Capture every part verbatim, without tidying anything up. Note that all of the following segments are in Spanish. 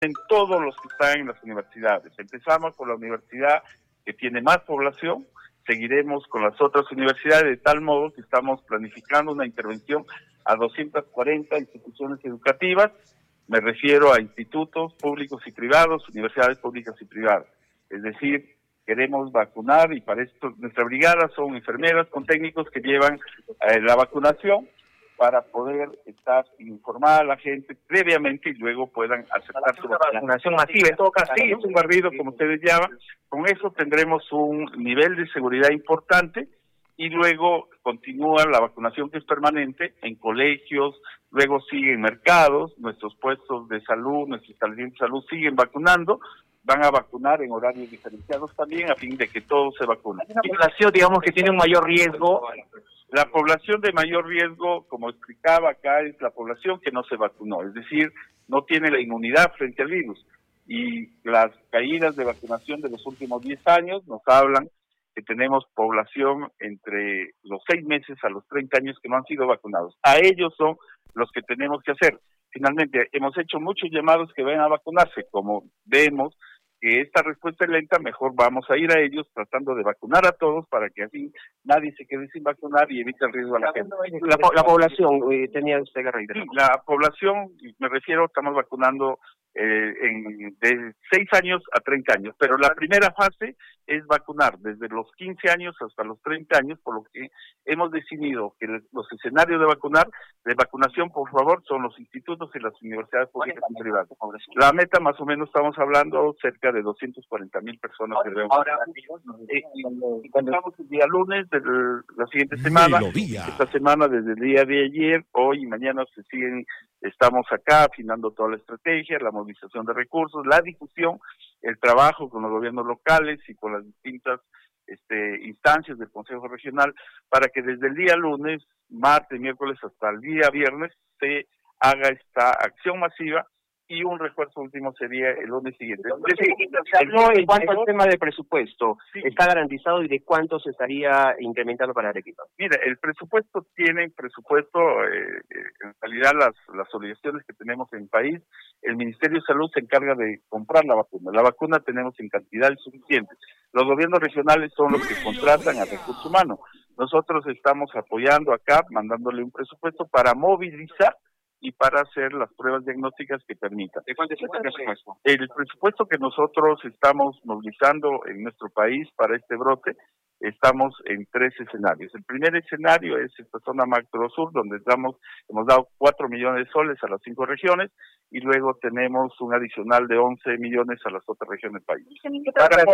en todos los que están en las universidades. Empezamos con la universidad que tiene más población, seguiremos con las otras universidades, de tal modo que estamos planificando una intervención a doscientas cuarenta instituciones educativas. Me refiero a institutos públicos y privados, universidades públicas y privadas. Es decir, queremos vacunar y para esto nuestra brigada son enfermeras con técnicos que llevan eh, la vacunación para poder estar informada a la gente previamente y luego puedan aceptar su vacunación masiva. En todo caso, sí, es un barrido, como ustedes llaman. Con eso tendremos un nivel de seguridad importante y luego continúa la vacunación que es permanente en colegios, luego siguen mercados, nuestros puestos de salud, nuestros establecimientos de salud siguen vacunando, van a vacunar en horarios diferenciados también a fin de que todos se vacunen. ¿La población, digamos, que tiene un mayor riesgo? La población de mayor riesgo, como explicaba acá, es la población que no se vacunó, es decir, no tiene la inmunidad frente al virus. Y las caídas de vacunación de los últimos diez años nos hablan que tenemos población entre los seis meses a los treinta años que no han sido vacunados. A ellos son los que tenemos que hacer. Finalmente, hemos hecho muchos llamados que vayan a vacunarse. Como vemos que esta respuesta es lenta, mejor vamos a ir a ellos tratando de vacunar a todos para que así nadie se quede sin vacunar y evite el riesgo a la gente. La, la población, eh, tenía usted que reiterar. Sí, la población, me refiero, estamos vacunando eh, en, de seis años a treinta años, pero la primera fase es vacunar desde los quince años hasta los treinta años, por lo que hemos decidido que los escenarios de vacunar, de vacunación, por favor, son los institutos y las universidades públicas y privadas. La meta, más o menos, estamos hablando cerca de doscientas cuarenta mil personas que debemos. Ahora, eh, cuando estamos el día lunes de la siguiente semana, Melodía. esta semana desde el día de ayer, hoy y mañana se siguen, estamos acá afinando toda la estrategia, la movilización de recursos, la difusión, el trabajo con los gobiernos locales y con las distintas este, instancias del Consejo Regional para que desde el día lunes, martes, miércoles hasta el día viernes se haga esta acción masiva y un refuerzo último sería el lunes siguiente. Se habló en cuanto al tema del presupuesto, sí. ¿Está garantizado y de cuánto se estaría incrementando para Arequipa? Mira, el presupuesto tiene presupuesto, eh, en realidad las, las obligaciones que tenemos en el país, el Ministerio de Salud se encarga de comprar la vacuna. La vacuna tenemos en cantidades suficientes. Los gobiernos regionales son los que contratan a recursos humanos. Nosotros estamos apoyando acá, mandándole un presupuesto para movilizar y para hacer las pruebas diagnósticas que permitan. ¿De cuánto es el presupuesto? El presupuesto que nosotros estamos movilizando en nuestro país para este brote, estamos en tres escenarios. El primer escenario es esta zona macro sur, donde damos, hemos dado cuatro millones de soles a las cinco regiones, y luego tenemos un adicional de once millones a las otras regiones del país. ¿Qué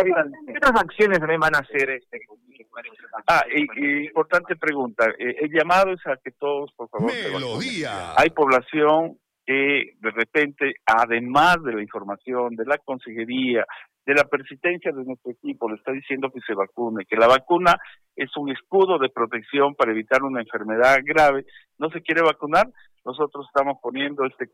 otras acciones también van a hacer? Este? Ah, y, y importante pregunta. Eh, el llamado es a que todos, por favor, Melodía. hay población que de repente, además de la información, de la consejería, de la persistencia de nuestro equipo, le está diciendo que se vacune, que la vacuna es un escudo de protección para evitar una enfermedad grave. ¿No se quiere vacunar? Nosotros estamos poniendo este,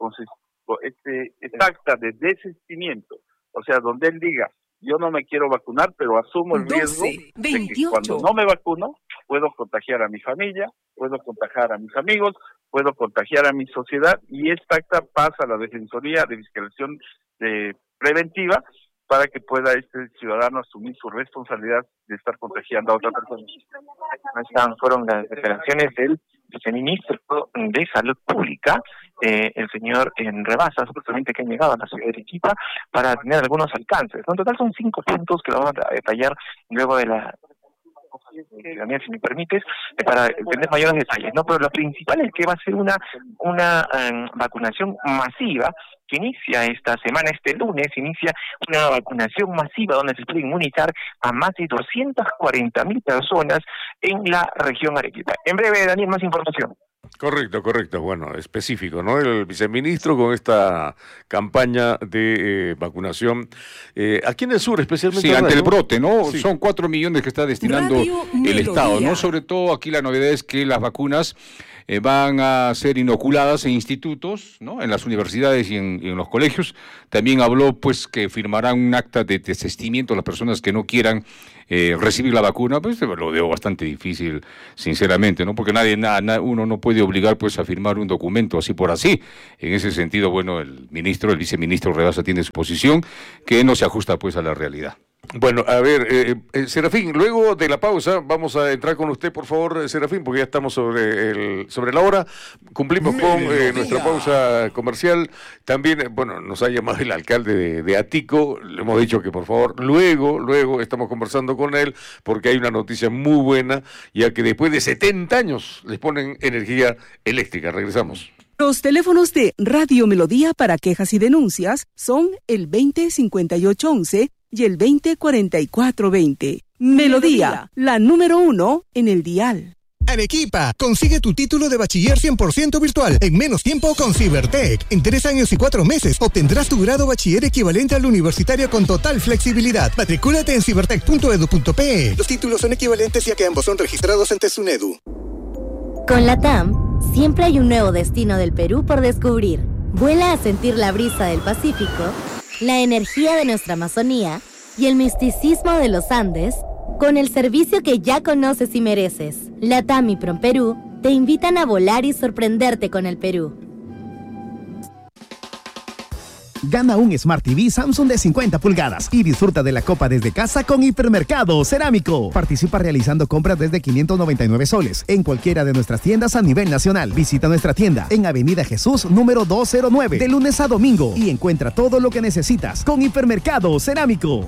este, este acta de desistimiento, o sea, donde él diga, yo no me quiero vacunar, pero asumo el riesgo de que cuando no me vacuno, puedo contagiar a mi familia, puedo contagiar a mis amigos, puedo contagiar a mi sociedad, y esta acta pasa a la Defensoría de Fiscalización de Preventiva para que pueda este ciudadano asumir su responsabilidad de estar contagiando a otra persona. Estas fueron las declaraciones del viceministro de Salud Pública, eh, el señor Enrebasa, justamente que ha llegado a la ciudad de Arequipa para tener algunos alcances. En total son cinco puntos que lo vamos a detallar luego de la... Daniel, si me permites, eh, para tener mayores detalles, ¿no? Pero lo principal es que va a ser una una um, vacunación masiva que inicia esta semana, este lunes, inicia una vacunación masiva donde se puede inmunizar a más de doscientas cuarenta mil personas en la región Arequipa. En breve, Daniel, más información. Correcto, correcto. Bueno, específico, ¿no? El viceministro con esta campaña de eh, vacunación. Eh, aquí en el sur, especialmente. Sí, ante el ¿no? brote, ¿no? Sí. Son cuatro millones que está destinando Radio el Estado, Melodía. ¿no? Sobre todo aquí la novedad es que las vacunas eh, van a ser inoculadas en institutos, ¿no? En las universidades y en, y en los colegios. También habló pues que firmarán un acta de desistimiento a las personas que no quieran eh, recibir la vacuna. Pues lo veo bastante difícil, sinceramente, ¿no? Porque nadie, na, na, uno no puede obligar pues a firmar un documento así por así. En ese sentido, bueno, el ministro, el viceministro Rebasa tiene su posición que no se ajusta pues a la realidad. Bueno, a ver, eh, eh, Serafín, luego de la pausa vamos a entrar con usted, por favor, Serafín, porque ya estamos sobre el sobre la hora. Cumplimos con eh, nuestra pausa comercial. También, eh, bueno, nos ha llamado el alcalde de, de Atico. Le hemos dicho que, por favor, luego, luego estamos conversando con él, porque hay una noticia muy buena, ya que después de setenta años les ponen energía eléctrica. Regresamos. Los teléfonos de Radio Melodía para quejas y denuncias son el veinte cincuenta y ocho once y el veinte cuarenta y cuatro veinte. Melodía, la número uno en el dial. Arequipa, consigue tu título de bachiller cien por ciento virtual en menos tiempo con Cibertech. En tres años y cuatro meses obtendrás tu grado bachiller equivalente al universitario con total flexibilidad. Matricúlate en cibertech punto edu punto pe. Los títulos son equivalentes ya que ambos son registrados ante SUNEDU. Con la T A M, siempre hay un nuevo destino del Perú por descubrir. Vuela a sentir la brisa del Pacífico, la energía de nuestra Amazonía y el misticismo de los Andes con el servicio que ya conoces y mereces. La T A M y PromPerú te invitan a volar y sorprenderte con el Perú. Gana un Smart T V Samsung de cincuenta pulgadas y disfruta de la copa desde casa con Hipermercado Cerámico. Participa realizando compras desde quinientos noventa y nueve soles en cualquiera de nuestras tiendas a nivel nacional. Visita nuestra tienda en Avenida Jesús número doscientos nueve de lunes a domingo y encuentra todo lo que necesitas con Hipermercado Cerámico.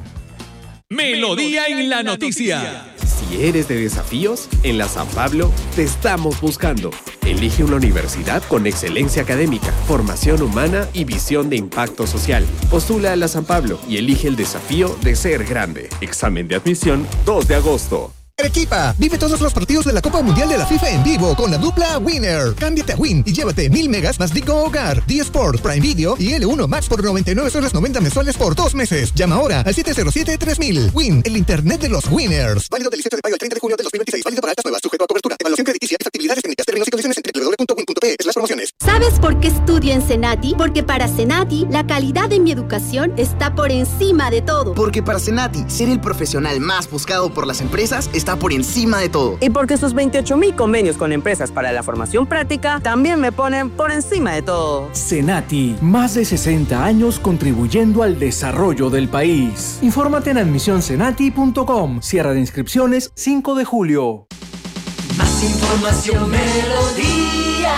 Melodía en la noticia. Si eres de desafíos, en la San Pablo te estamos buscando. Elige una universidad con excelencia académica, formación humana y visión de impacto social. Postula a la San Pablo y elige el desafío de ser grande. Examen de admisión dos de agosto. Arequipa, vive todos los partidos de la Copa Mundial de la FIFA en vivo con la dupla Winner. Cámbiate a Win y llévate mil megas más Digo Hogar, D-Sport, Prime Video y L uno Max por noventa y nueve soles noventa mensuales por dos meses. Llama ahora al siete cero siete tres mil. Win, el internet de los winners. Válido del diecisiete de mayo al treinta de junio de dos mil veintiséis. Válido para altas nuevas, sujeto a cobertura. Evaluación crediticia y factibilidades técnicas. Términos y condiciones en doble u doble u doble u punto win punto pe slash promociones. ¿Sabes por qué estudio en Senati? Porque para Senati, la calidad de mi educación está por encima de todo. Porque para Senati, ser el profesional más buscado por las empresas está por encima de todo. Y porque sus veintiocho mil convenios con empresas para la formación práctica también me ponen por encima de todo. Senati, más de sesenta años contribuyendo al desarrollo del país. Infórmate en admisión senati punto com. Cierre de inscripciones cinco de julio. Más información, Melodía.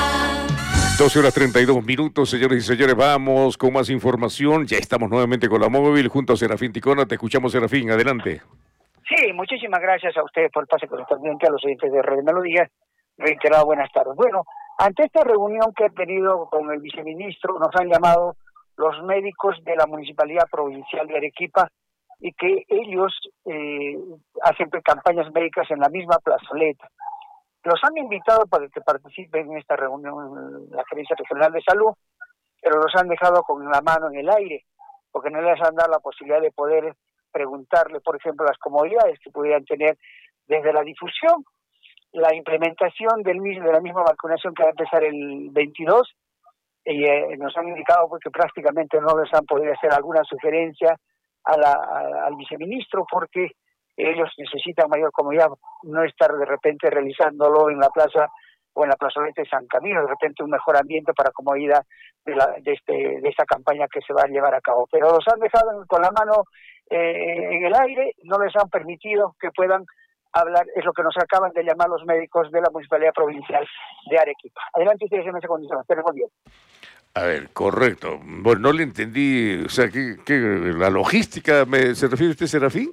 doce horas treinta y dos minutos, señores y señores, vamos con más información. Ya estamos nuevamente con la móvil junto a Serafín Ticona. Te escuchamos, Serafín, adelante. Sí, muchísimas gracias a ustedes por el pase correspondiente a los oyentes de Radio Melodía. Reiterado, buenas tardes. Bueno, ante esta reunión que he tenido con el viceministro, nos han llamado los médicos de la Municipalidad Provincial de Arequipa y que ellos eh, hacen campañas médicas en la misma plazoleta. Los han invitado para que participen en esta reunión en la Gerencia Regional de Salud, pero los han dejado con la mano en el aire, porque no les han dado la posibilidad de poder preguntarle, por ejemplo, las comodidades que pudieran tener desde la difusión, la implementación del mismo, de la misma vacunación que va a empezar el veintidós, y eh, nos han indicado pues, que prácticamente no les han podido hacer alguna sugerencia a la, a, al viceministro, porque ellos necesitan mayor comodidad, no estar de repente realizándolo en la plaza o en la plazoleta de San Camilo, de repente un mejor ambiente para comodidad de, la, de, este, de esta campaña que se va a llevar a cabo. Pero los han dejado con la mano eh, en el aire, no les han permitido que puedan hablar, es lo que nos acaban de llamar los médicos de la Municipalidad Provincial de Arequipa. Adelante ustedes en esa condición, tenemos bien. A ver, correcto. Bueno, no le entendí, o sea, ¿qué, qué, la logística, me, ¿se refiere usted, Serafín?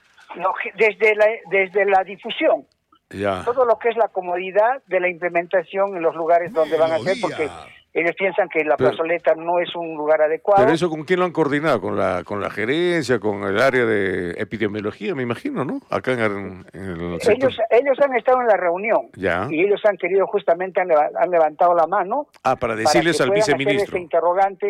Desde la, desde la difusión, ya. Todo lo que es la comodidad de la implementación en los lugares donde van a hacer, porque ellos piensan que la plazoleta pero, no es un lugar adecuado. Pero eso, ¿con quién lo han coordinado? ¿Con la con la gerencia, con el área de epidemiología, me imagino, no? Acá en, en el sector. Ellos, ellos han estado en la reunión ya. Y ellos han querido, justamente, han, han levantado la mano. Ah, para decirles para al viceministro. Hacer ese interrogante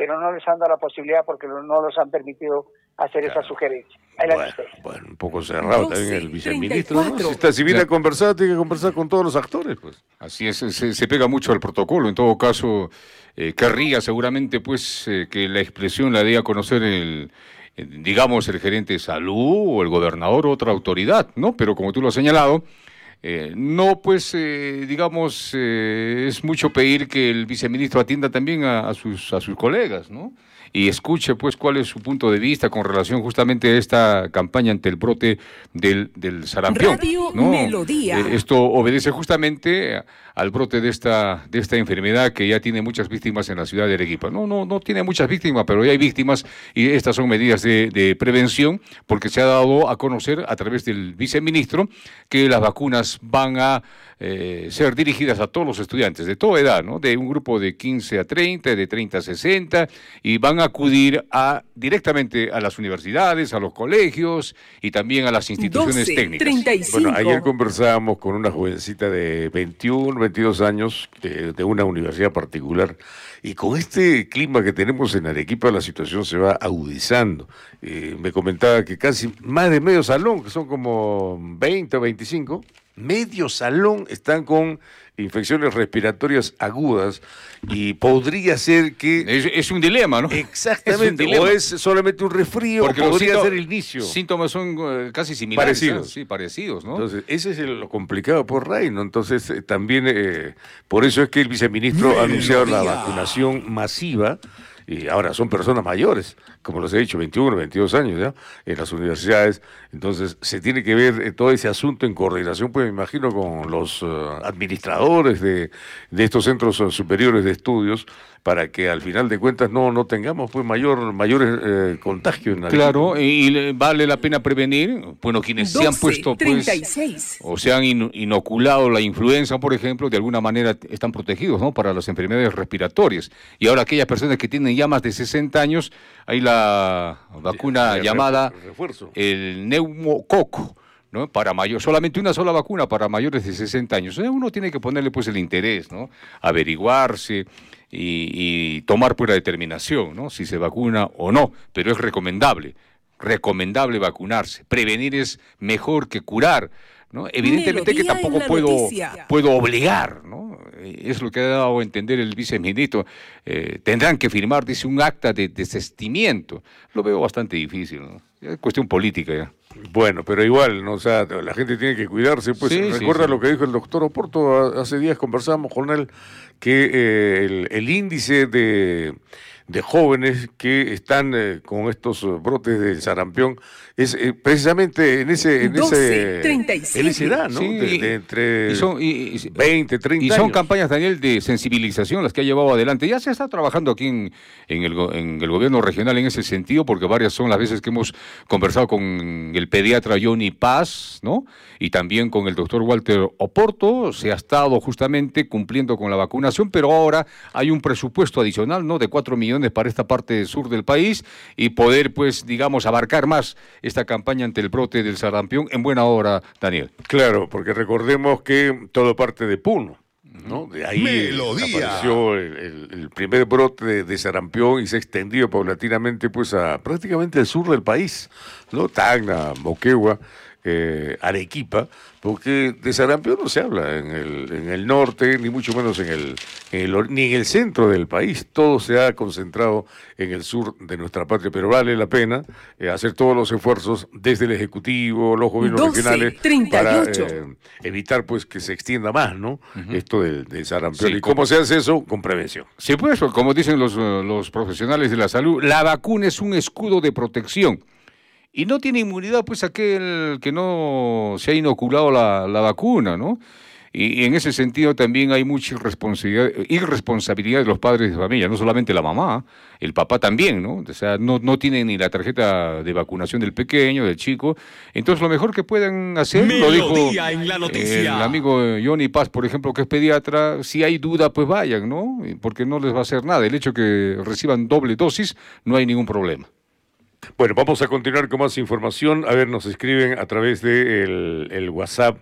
pero no les han dado la posibilidad porque no los han permitido hacer claro. esa sugerencia. Bueno, bueno, un poco cerrado también el viceministro, ¿no? Si, está, si viene a conversar, tiene que conversar con todos los actores, pues. Así es, se, se pega mucho al protocolo. En todo caso, eh, querría seguramente, pues, eh, que la expresión la dé a conocer el, eh, digamos, el gerente de salud o el gobernador o otra autoridad, ¿no? Pero como tú lo has señalado, Eh, no, pues, eh, digamos, eh, es mucho pedir que el viceministro atienda también a, a, sus, a sus colegas, ¿no? Y escuche, pues, cuál es su punto de vista con relación justamente a esta campaña ante el brote del, del sarampión. Radio ¿no? Melodía. Eh, esto obedece justamente a, al brote de esta, de esta enfermedad que ya tiene muchas víctimas en la ciudad de Arequipa. No, no, no tiene muchas víctimas, pero ya hay víctimas y estas son medidas de, de prevención porque se ha dado a conocer a través del viceministro que las vacunas van a eh, ser dirigidas a todos los estudiantes de toda edad, ¿no? De un grupo de quince a treinta, de treinta a sesenta, y van a acudir a, directamente a las universidades, a los colegios y también a las instituciones doce, técnicas. treinta y cinco. Bueno, ayer conversábamos con una jovencita de veintiuno, veintidós años de, de una universidad particular y con este clima que tenemos en Arequipa la situación se va agudizando. Eh, me comentaba que casi más de medio salón, que son como veinte o veinticinco, medio salón están con infecciones respiratorias agudas y podría ser que... Es, es un dilema, ¿no? Exactamente, es un dilema. O es solamente un resfrío, porque o podría los ser el inicio. Síntomas son uh, casi similares. Parecidos. ¿no? Sí, parecidos, ¿no? Entonces, ese es el, lo complicado por Reino. Entonces, eh, también, eh, por eso es que el viceministro ha anunciado la vacunación masiva. Y ahora son personas mayores, como les he dicho, veintiuno, veintidós años ya, en las universidades. Entonces, se tiene que ver eh, todo ese asunto en coordinación, pues me imagino, con los uh, administradores de, de estos centros uh, superiores de estudios, para que al final de cuentas no, no tengamos pues mayor mayores eh, contagios. En claro, y, y vale la pena prevenir, bueno, quienes doce, se han puesto pues, treinta y seis. o se han in, inoculado la influenza, por ejemplo, de alguna manera están protegidos, ¿no? Para las enfermedades respiratorias. Y ahora aquellas personas que tienen ya más de sesenta años, hay la vacuna sí, llamada refuerzo. el neumococo, ¿no? Para mayor, solamente una sola vacuna para mayores de sesenta años. O sea, uno tiene que ponerle pues el interés, ¿no? Averiguarse y, y tomar pues la determinación, ¿no? Si se vacuna o no, pero es recomendable, recomendable vacunarse. Prevenir es mejor que curar, ¿no? Evidentemente Melodía que tampoco puedo, puedo obligar, ¿no? Es lo que ha dado a entender el viceministro. Eh, tendrán que firmar, dice, un acta de desistimiento. Lo veo bastante difícil, ¿no? Es cuestión política ya. Bueno, pero igual, ¿no? O sea, la gente tiene que cuidarse. Pues sí, recuerda sí, sí. lo que dijo el doctor Oporto, hace días conversábamos con él, que eh, el, el índice de, de jóvenes que están eh, con estos brotes del sarampión es eh, precisamente en ese en doce, ese en esa edad, ¿no? Sí, de, de entre y son, y, y, veinte, treinta y son años. campañas, Daniel, de sensibilización las que ha llevado adelante. Ya se está trabajando aquí en, en, el, en el gobierno regional en ese sentido, porque varias son las veces que hemos conversado con el pediatra Johnny Paz, ¿no? Y también con el doctor Walter Oporto. Se ha estado justamente cumpliendo con la vacunación, pero ahora hay un presupuesto adicional, ¿no? De cuatro millones para esta parte sur del país y poder, pues, digamos, abarcar más esta campaña ante el brote del sarampión en buena hora, Daniel. Claro, porque recordemos que todo parte de Puno, ¿no? De ahí Melodía. apareció el, el, el primer brote de, de sarampión y se ha extendido paulatinamente pues a prácticamente el sur del país, ¿no? Tacna, Moquegua, eh, Arequipa, porque de sarampión no se habla en el, en el norte, ni mucho menos en el, en el, ni en el centro del país. Todo se ha concentrado en el sur de nuestra patria, pero vale la pena eh, hacer todos los esfuerzos desde el Ejecutivo, los gobiernos doce, regionales, treinta y ocho. para eh, evitar pues que se extienda más, ¿no? Uh-huh. Esto del, del sarampión. Sí, ¿Y cómo se hace eso? Con prevención. Sí, pues, como dicen los, los profesionales de la salud, la vacuna es un escudo de protección. Y no tiene inmunidad, pues, aquel que no se ha inoculado la, la vacuna, ¿no? Y, y en ese sentido también hay mucha irresponsabilidad, irresponsabilidad de los padres de familia, no solamente la mamá, el papá también, ¿no? O sea, no, no tienen ni la tarjeta de vacunación del pequeño, del chico. Entonces, lo mejor que pueden hacer, Melodía lo dijo en la noticia. el amigo Johnny Paz, por ejemplo, que es pediatra, si hay duda, pues vayan, ¿no? Porque no les va a hacer nada. El hecho que reciban doble dosis, no hay ningún problema. Bueno, vamos a continuar con más información. A ver, nos escriben a través del de el WhatsApp.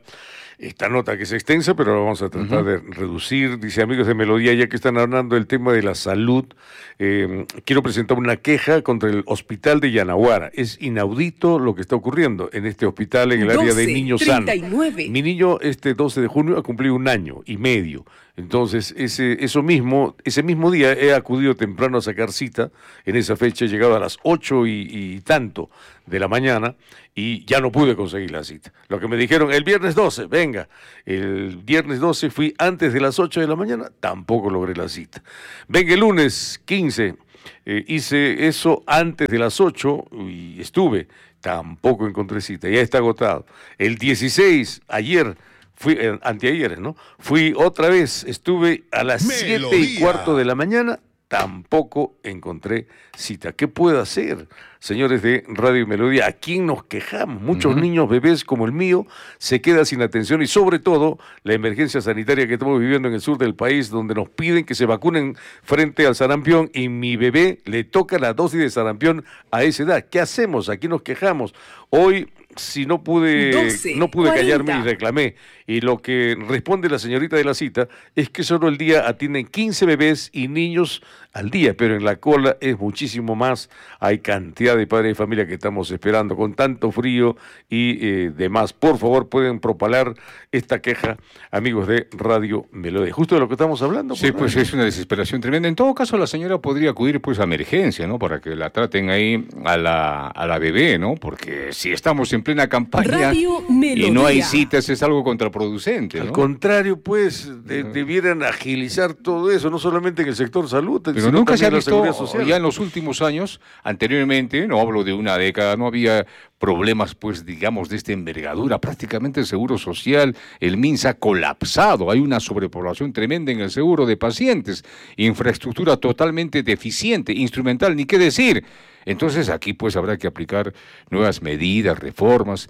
esta nota que es extensa, pero la vamos a tratar uh-huh. de reducir. Dice, amigos de Melodía, ya que están hablando del tema de la salud, eh, quiero presentar una queja contra el hospital de Yanaguara. Es inaudito lo que está ocurriendo en este hospital en el doce, área de Niños Sanos. Mi niño este doce de junio ha cumplido un año y medio. Entonces, ese, eso mismo, ese mismo día he acudido temprano a sacar cita. En esa fecha he llegado a las ocho y, y tanto de la mañana y ya no pude conseguir la cita. Lo que me dijeron, el viernes doce, venga. El viernes doce fui antes de las ocho de la mañana, tampoco logré la cita. Venga, el lunes quince, eh, hice eso antes de las ocho y estuve, tampoco encontré cita, ya está agotado. El dieciséis, ayer, fui, eh, anteayer, ¿no? Fui otra vez, estuve a las siete y cuarto de la mañana, tampoco encontré cita. ¿Qué puedo hacer, señores de Radio Melodía? ¿A quién nos quejamos? Muchos uh-huh. niños, bebés como el mío, se quedan sin atención y sobre todo la emergencia sanitaria que estamos viviendo en el sur del país, donde nos piden que se vacunen frente al sarampión y mi bebé le toca la dosis de sarampión a esa edad. ¿Qué hacemos? ¿A quién nos quejamos? Hoy, si no pude, doce, no pude callarme y reclamé. Y lo que responde la señorita de la cita es que solo el día atienden quince bebés y niños al día, pero en la cola es muchísimo más. Hay cantidad de padres de familia que estamos esperando con tanto frío y eh, demás. Por favor, pueden propalar esta queja, amigos de Radio Melodía. Justo de lo que estamos hablando. Sí, pues es una desesperación tremenda. En todo caso, la señora podría acudir pues a emergencia, ¿no? Para que la traten ahí a la, a la bebé, ¿no? Porque si estamos en plena campaña y no hay citas, es algo contraproducente, ¿no? Al contrario, pues, de, debieran agilizar todo eso, no solamente en el sector salud, pero nunca se ha visto, ya en los últimos años, anteriormente, no hablo de una década, no había problemas, pues, digamos, de esta envergadura. Prácticamente el Seguro Social, el M I N S ha colapsado, hay una sobrepoblación tremenda en el seguro de pacientes, infraestructura totalmente deficiente, instrumental, ni qué decir. Entonces aquí pues habrá que aplicar nuevas medidas, reformas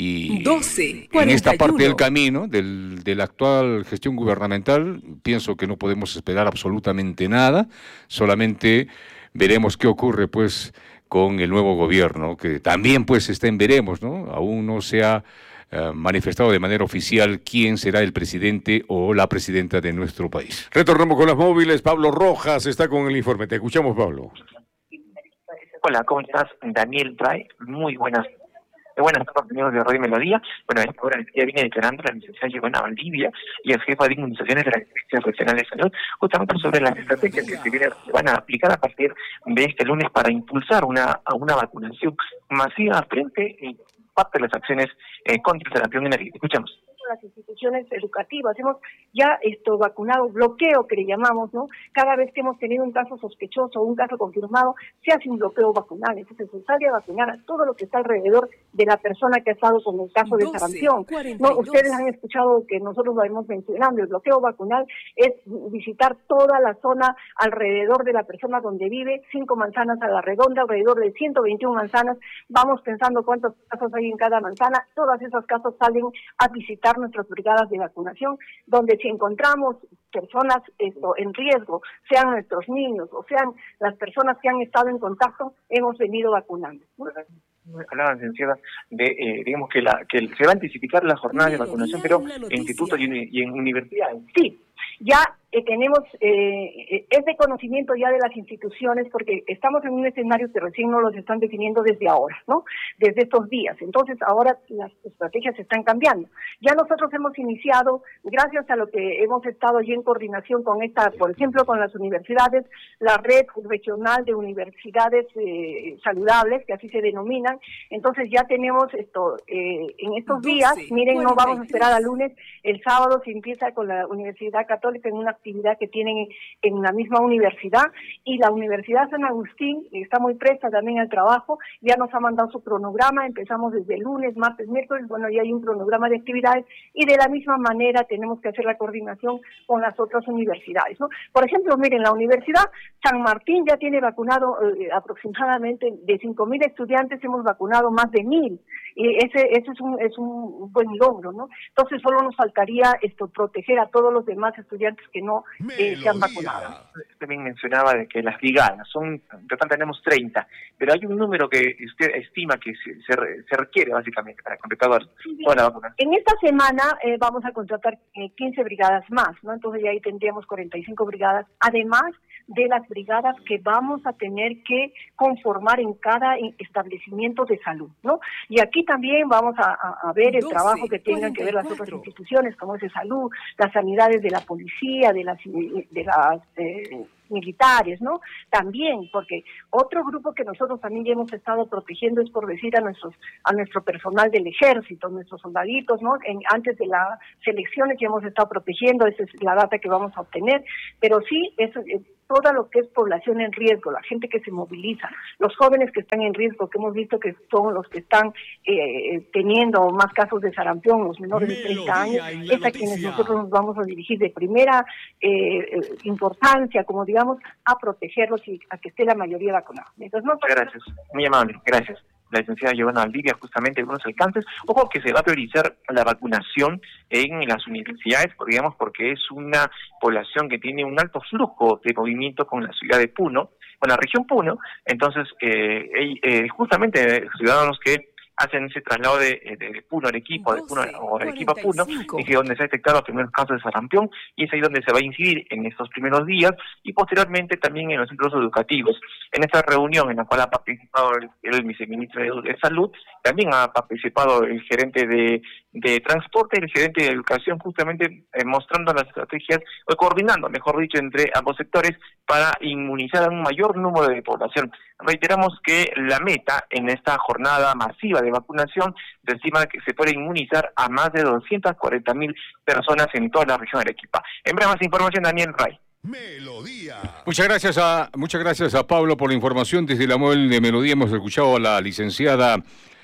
y doce, en esta parte del camino del, de la actual gestión gubernamental pienso que no podemos esperar absolutamente nada, solamente veremos qué ocurre pues con el nuevo gobierno, que también pues está en veremos, ¿no? Aún no se ha Uh, manifestado de manera oficial quién será el presidente o la presidenta de nuestro país. Retornamos con las móviles. Pablo Rojas está con el informe. Te escuchamos, Pablo. Hola, ¿cómo estás? Daniel Bray. Muy buenas. Buenas tardes, amigos de Radio Melodía. Bueno, a esta hora ya viene declarando la licenciada Giovanna Valdivia y el jefe de inmunizaciones de la Dirección Regional de Salud, justamente sobre las estrategias que se, viene, se van a aplicar a partir de este lunes para impulsar una, a una vacunación masiva frente a parte de las acciones eh, contra el sarampión en el Escuchamos. Las instituciones educativas, hemos ya esto vacunado, bloqueo que le llamamos, ¿no? Cada vez que hemos tenido un caso sospechoso o un caso confirmado, se hace un bloqueo vacunal, entonces se sale a vacunar a todo lo que está alrededor de la persona que ha estado con el caso de sarampión. No, ustedes han escuchado que nosotros lo hemos mencionado, el bloqueo vacunal es visitar toda la zona alrededor de la persona donde vive, cinco manzanas a la redonda, alrededor de ciento veintiuna manzanas, vamos pensando cuántos casos hay en cada manzana, todas esas casos salen a visitar nuestras brigadas de vacunación, donde si encontramos personas esto, en riesgo, sean nuestros niños o sean las personas que han estado en contacto, hemos venido vacunando. Hablaba, licenciada, de, eh, digamos que, la, que se va a intensificar la jornada de vacunación, pero en institutos y en, y en universidades. Sí, ya eh, tenemos, eh, es de conocimiento ya de las instituciones, porque estamos en un escenario que recién no los están definiendo desde ahora, ¿no? Desde estos días. Entonces, ahora las estrategias se están cambiando. Ya nosotros hemos iniciado, gracias a lo que hemos estado allí en coordinación con esta, por ejemplo, con las universidades, la red regional de universidades eh, saludables, que así se denominan. Entonces, ya tenemos esto, eh, en estos días, miren, no vamos a esperar al lunes, el sábado se empieza con la Universidad Católica en una actividad que tienen en la misma universidad, y la Universidad San Agustín está muy presta también al trabajo, ya nos ha mandado su cronograma, empezamos desde el lunes, martes, miércoles, bueno, ya hay un cronograma de actividades, y de la misma manera tenemos que hacer la coordinación con las otras universidades, ¿no? Por ejemplo, miren, la Universidad San Martín ya tiene vacunado eh, aproximadamente de cinco mil estudiantes, hemos vacunado más de mil, y ese, ese es un, es un buen logro, ¿no? Entonces solo nos faltaría esto, proteger a todos los demás estudiantes que no no eh, se han vacunado. También mencionaba de que las brigadas, son, en total tenemos treinta, pero hay un número que usted estima que se, se, se requiere básicamente para completar toda la vacunación. En esta semana eh, vamos a contratar eh, quince brigadas más, ¿no? Entonces ya ahí tendríamos cuarenta y cinco brigadas, además de las brigadas que vamos a tener que conformar en cada establecimiento de salud, ¿no? Y aquí también vamos a, a, a ver el trabajo que tengan que ver las otras instituciones, como es de salud, las sanidades de la policía, de las de las eh, militares, ¿no? También, porque otro grupo que nosotros también ya hemos estado protegiendo es, por decir, a nuestros a nuestro personal del ejército, nuestros soldaditos, ¿no? En, antes de las elecciones ya hemos estado protegiendo, esa es la data que vamos a obtener, pero sí, eso es toda lo que es población en riesgo, la gente que se moviliza, los jóvenes que están en riesgo, que hemos visto que son los que están eh, teniendo más casos de sarampión, los menores de treinta años, es a quienes nosotros nos vamos a dirigir de primera eh, importancia, como digamos, a protegerlos y a que esté la mayoría vacunada. Entonces, no, gracias, muy amable, gracias. La licenciada Giovanna Valdivia, justamente algunos alcances. Ojo que se va a priorizar la vacunación en las universidades, digamos, porque es una población que tiene un alto flujo de movimiento con la ciudad de Puno, con la región Puno. Entonces, eh, eh, justamente ciudadanos que hacen ese traslado de, de Puno a Arequipa, de Puno o Arequipa a Puno, y que donde se han detectado los primeros casos de sarampión, y es ahí donde se va a incidir en estos primeros días, y posteriormente también en los centros educativos. En esta reunión en la cual ha participado el, el viceministro de, de Salud, también ha participado el gerente de, de Transporte y el gerente de Educación, justamente eh, mostrando las estrategias, o coordinando, mejor dicho, entre ambos sectores para inmunizar a un mayor número de población. Reiteramos que la meta en esta jornada masiva de vacunación se estima que se puede inmunizar a más de doscientas cuarenta mil personas en toda la región de Arequipa. En breve más información, Daniel Ray. Melodía. Muchas gracias a muchas gracias a Pablo por la información. Desde la móvil de Melodía hemos escuchado a la licenciada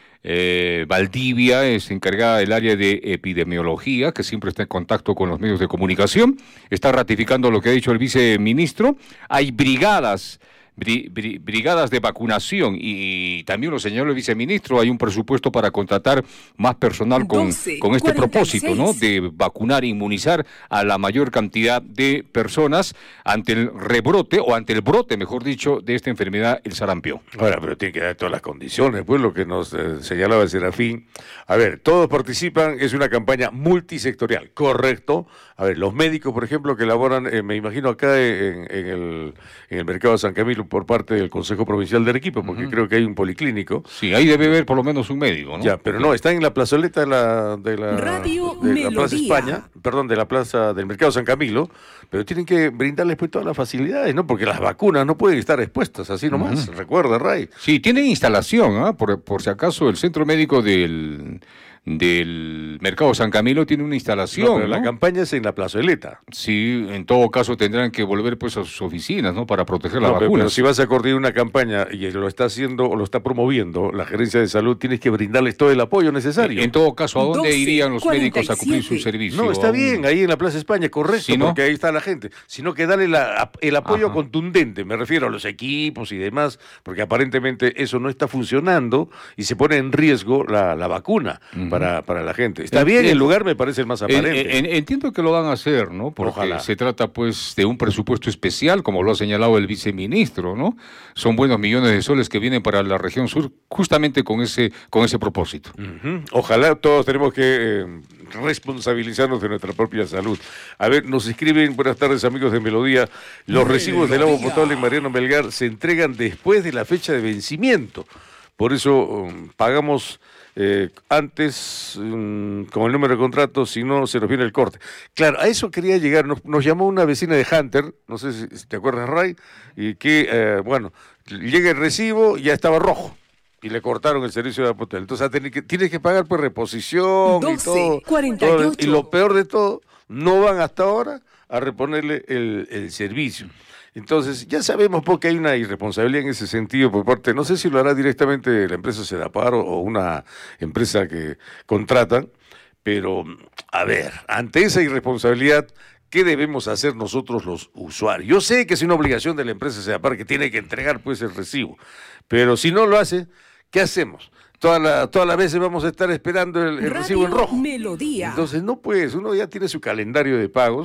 eh, Valdivia, es encargada del área de epidemiología, que siempre está en contacto con los medios de comunicación. Está ratificando lo que ha dicho el viceministro. Hay brigadas Bri, bri, brigadas de vacunación y, y también lo señaló el viceministro, hay un presupuesto para contratar más personal con, doce, con este cuarenta y seis propósito, ¿no? De vacunar e inmunizar a la mayor cantidad de personas ante el rebrote o ante el brote, mejor dicho, de esta enfermedad, el sarampión. Ahora, pero tiene que dar todas las condiciones, pues lo que nos eh, señalaba el Serafín. A ver, todos participan, es una campaña multisectorial, correcto. A ver, los médicos, por ejemplo, que laboran, eh, me imagino acá en, en, el, en el mercado de San Camilo, por parte del Consejo Provincial de Arequipa, porque uh-huh. creo que hay un policlínico. Sí, ahí debe haber por lo menos un médico, ¿no? Ya, pero no, está en la plazoleta de la, de la, Radio de Melodía. la Plaza España, perdón, de la plaza del Mercado San Camilo, pero tienen que brindarles pues todas las facilidades, ¿no? Porque las vacunas no pueden estar expuestas así nomás, uh-huh. recuerda, Ray. Sí, tienen instalación, ¿ah? ¿eh? Por, por si acaso el centro médico del... del Mercado San Camilo tiene una instalación. No, pero ¿no? La campaña es en la plazoleta. Sí, en todo caso tendrán que volver pues a sus oficinas, ¿no? Para proteger la no, vacuna. Pero si vas a coordinar una campaña y lo está haciendo o lo está promoviendo la gerencia de salud, tienes que brindarles todo el apoyo necesario. En todo caso, ¿a dónde doce, irían los cuarenta y siete médicos a cumplir su servicio? No, está bien, ahí en la Plaza España, correcto, ¿sí, no? Porque ahí está la gente. Sino que darle la, el apoyo Ajá. contundente, me refiero a los equipos y demás, porque aparentemente eso no está funcionando y se pone en riesgo la, la vacuna uh-huh. para, para la gente. Está bien, el lugar me parece el más aparente. En, en, entiendo que lo van a hacer, ¿no? Porque Ojalá. se trata, pues, de un presupuesto especial, como lo ha señalado el viceministro, ¿no? Son buenos millones de soles que vienen para la región sur, justamente con ese, con ese propósito. Uh-huh. Ojalá todos tenemos que eh, responsabilizarnos de nuestra propia salud. A ver, nos escriben, buenas tardes, amigos de Melodía, los recibos del agua potable en Mariano Melgar se entregan después de la fecha de vencimiento. Por eso um, pagamos eh, antes um, con el número de contrato, si no se nos viene el corte. Claro, a eso quería llegar. Nos, nos llamó una vecina de Hunter, no sé si, si te acuerdas, Ray, y que, eh, bueno, llega el recibo y ya estaba rojo. Y le cortaron el servicio de agua potable. Entonces tienes que, tienes que pagar por reposición doce, y todo, cuarenta y ocho. Todo. Y lo peor de todo, no van hasta ahora a reponerle el, el servicio. Entonces, ya sabemos porque hay una irresponsabilidad en ese sentido por parte, no sé si lo hará directamente la empresa Sedapar o una empresa que contratan, pero, a ver, ante esa irresponsabilidad, ¿qué debemos hacer nosotros los usuarios? Yo sé que es una obligación de la empresa Sedapar que tiene que entregar pues el recibo, pero si no lo hace, ¿qué hacemos? Todas la, todas las veces vamos a estar esperando el, el recibo en rojo. Melodía. Entonces, no pues, uno ya tiene su calendario de pagos,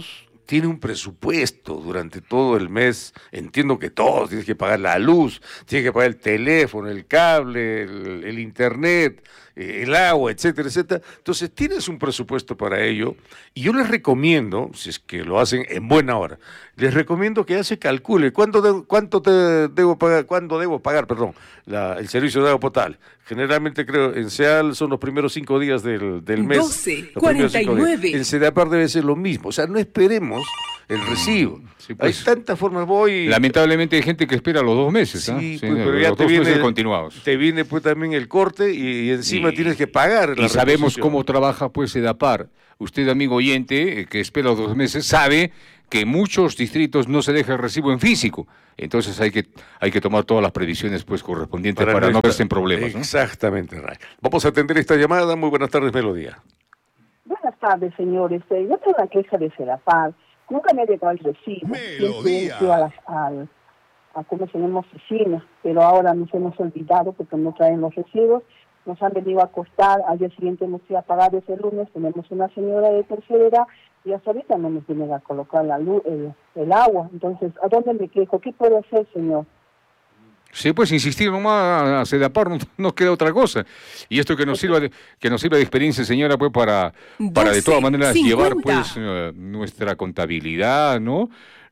tiene un presupuesto durante todo el mes. Entiendo que todos, tienes que pagar la luz, tienes que pagar el teléfono, el cable, el, el internet, el agua, etcétera, etcétera. Entonces tienes un presupuesto para ello y yo les recomiendo, si es que lo hacen en buena hora, les recomiendo que ya se calcule cuánto, de, cuánto te debo pagar, cuándo debo pagar, perdón, la, el servicio de agua potable. Generalmente creo en SEAL son los primeros cinco días del, del mes. doce, cuarenta y nueve. En SEDAPAR debe ser lo mismo. O sea, no esperemos el recibo. Sí, pues, hay tantas formas, voy... Lamentablemente hay gente que espera los dos meses. Sí, ¿eh? pues, sí pero los ya dos te viene, meses continuados. Te viene pues también el corte y, y encima y, tienes que pagar. Y la sabemos cómo trabaja pues SEDAPAR. Usted, amigo oyente, que espera los dos meses, sabe que en muchos distritos no se deja el recibo en físico. Entonces hay que hay que tomar todas las previsiones pues correspondientes para, para no verse en problemas, ¿no? Exactamente, Ray. Vamos a atender esta llamada. Muy buenas tardes, Melodía. Buenas tardes, señores. Eh, yo tengo una queja de SEDAPAR. Nunca me ha llegado el recibo. Siempre fui a, las, a, a cómo se llama oficina, pero ahora nos hemos olvidado porque no traen los recibos. Nos han venido a acostar, al día siguiente hemos ido a pagar ese lunes, tenemos una señora de tercera edad y hasta ahorita no nos vienen a colocar la luz, el, el agua. Entonces, ¿a dónde me quejo? ¿Qué puedo hacer, señor? Sí, pues insistir nomás a SEDAPAR, no nos queda otra cosa. Y esto que nos sirva de, que nos sirva de experiencia, señora, pues para, para de todas maneras llevar pues uh, nuestra contabilidad, ¿no?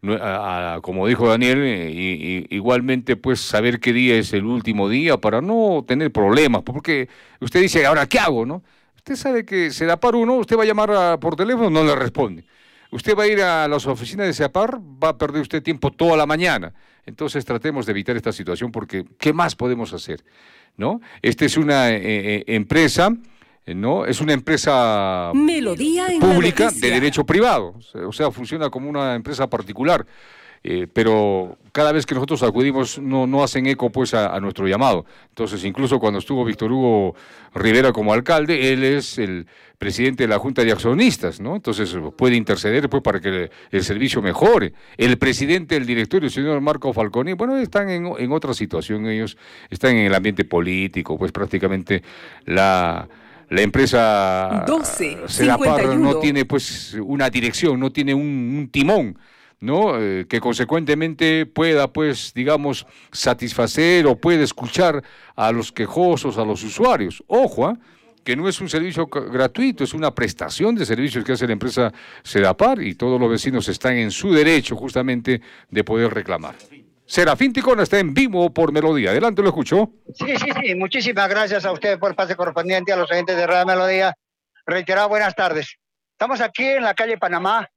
A, a, como dijo Daniel, eh, y, y, igualmente pues saber qué día es el último día para no tener problemas, porque usted dice, ahora ¿qué hago, no? Usted sabe que SEDAPAR uno, usted va a llamar a, por teléfono, no le responde. Usted va a ir a las oficinas de SEDAPAR, va a perder usted tiempo toda la mañana. Entonces tratemos de evitar esta situación porque ¿qué más podemos hacer? ¿No? Esta es una eh, eh, empresa... ¿no? Es una empresa Melodía en pública de derecho privado, o sea, funciona como una empresa particular, eh, pero cada vez que nosotros acudimos no, no hacen eco pues a, a nuestro llamado. Entonces, incluso cuando estuvo Víctor Hugo Rivera como alcalde, él es el presidente de la Junta de Accionistas, ¿no? Entonces puede interceder pues para que el, el servicio mejore. El presidente del directorio, el señor Marco Falconi, bueno, están en, en otra situación, ellos están en el ambiente político, pues prácticamente la... La empresa doce, SEDAPAR no tiene pues una dirección, no tiene un, un timón, ¿no? Eh, que consecuentemente pueda pues, digamos, satisfacer o puede escuchar a los quejosos, a los usuarios. Ojo, ¿eh? que no es un servicio gratuito, es una prestación de servicios que hace la empresa SEDAPAR y todos los vecinos están en su derecho justamente de poder reclamar. Serafín Ticona está en vivo por Melodía. Adelante, lo escucho. Sí, sí, sí. Muchísimas gracias a usted por el pase correspondiente, a los oyentes de Radio Melodía. Reiterado, buenas tardes. Estamos aquí en la calle Panamá,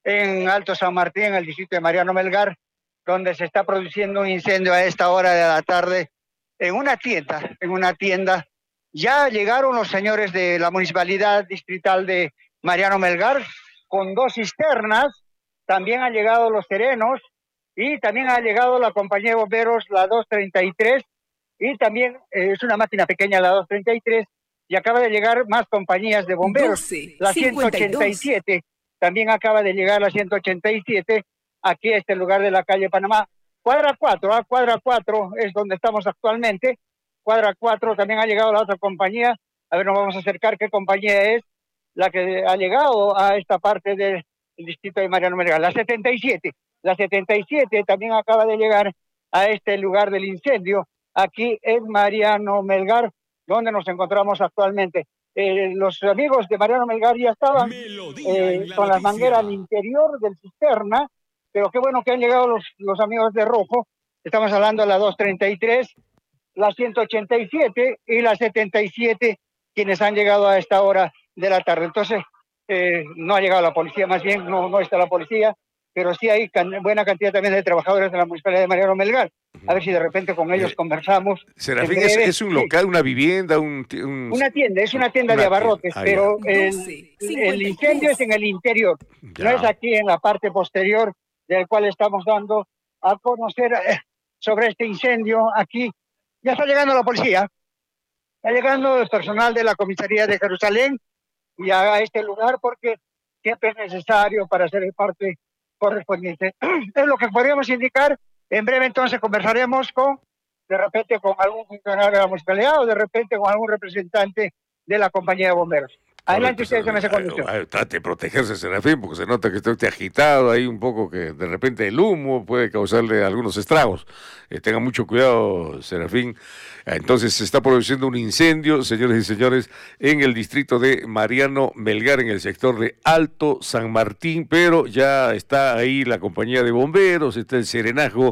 en Alto San Martín, en el distrito de Mariano Melgar, donde se está produciendo un incendio a esta hora de la tarde en una tienda, en una tienda. Ya llegaron los señores de la Municipalidad Distrital de Mariano Melgar con dos cisternas. También han llegado los serenos. Y también ha llegado la compañía de bomberos, la doscientos treinta y tres, y también eh, es una máquina pequeña, la doscientos treinta y tres, y acaba de llegar más compañías de bomberos. doce, la ciento ochenta y siete, también acaba de llegar la ciento ochenta y siete, aquí a este lugar de la calle Panamá. Cuadra cuatro, ¿ah? Cuadra cuatro es donde estamos actualmente. Cuadra cuatro, también ha llegado la otra compañía. A ver, nos vamos a acercar qué compañía es la que ha llegado a esta parte del distrito de Mariano Melgar. La setenta y siete. La setenta y siete también acaba de llegar a este lugar del incendio, aquí en Mariano Melgar, donde nos encontramos actualmente. Eh, los amigos de Mariano Melgar ya estaban eh, la con las mangueras al interior del cisterna, pero qué bueno que han llegado los, los amigos de rojo. Estamos hablando de la doscientos treinta y tres, la ciento ochenta y siete y la setenta y siete, quienes han llegado a esta hora de la tarde. Entonces, eh, no ha llegado la policía, más bien no, no está la policía, pero sí hay can buena cantidad también de trabajadores de la Municipalidad de Mariano Melgar. A ver si de repente con ellos conversamos. Serafín, ¿es, es un local, una vivienda? Un, un... Una tienda, es una tienda una de abarrotes, tienda. pero el, el incendio es en el interior, ya. No es aquí en la parte posterior, del cual estamos dando a conocer eh, sobre este incendio aquí. Ya está llegando la policía, está llegando el personal de la comisaría de Jerusalén y a este lugar porque siempre es necesario para hacer parte correspondiente. Es lo que podríamos indicar. En breve entonces conversaremos con, de repente con algún funcionario de la municipalidad o de repente con algún representante de la compañía de bomberos. Adelante ustedes en esa condición. Trate de protegerse, Serafín, porque se nota que está usted agitado ahí un poco, que de repente el humo puede causarle algunos estragos. Eh, tenga mucho cuidado, Serafín. Entonces se está produciendo un incendio, señores y señores, en el distrito de Mariano Melgar, en el sector de Alto San Martín, pero ya está ahí la compañía de bomberos, está el serenazgo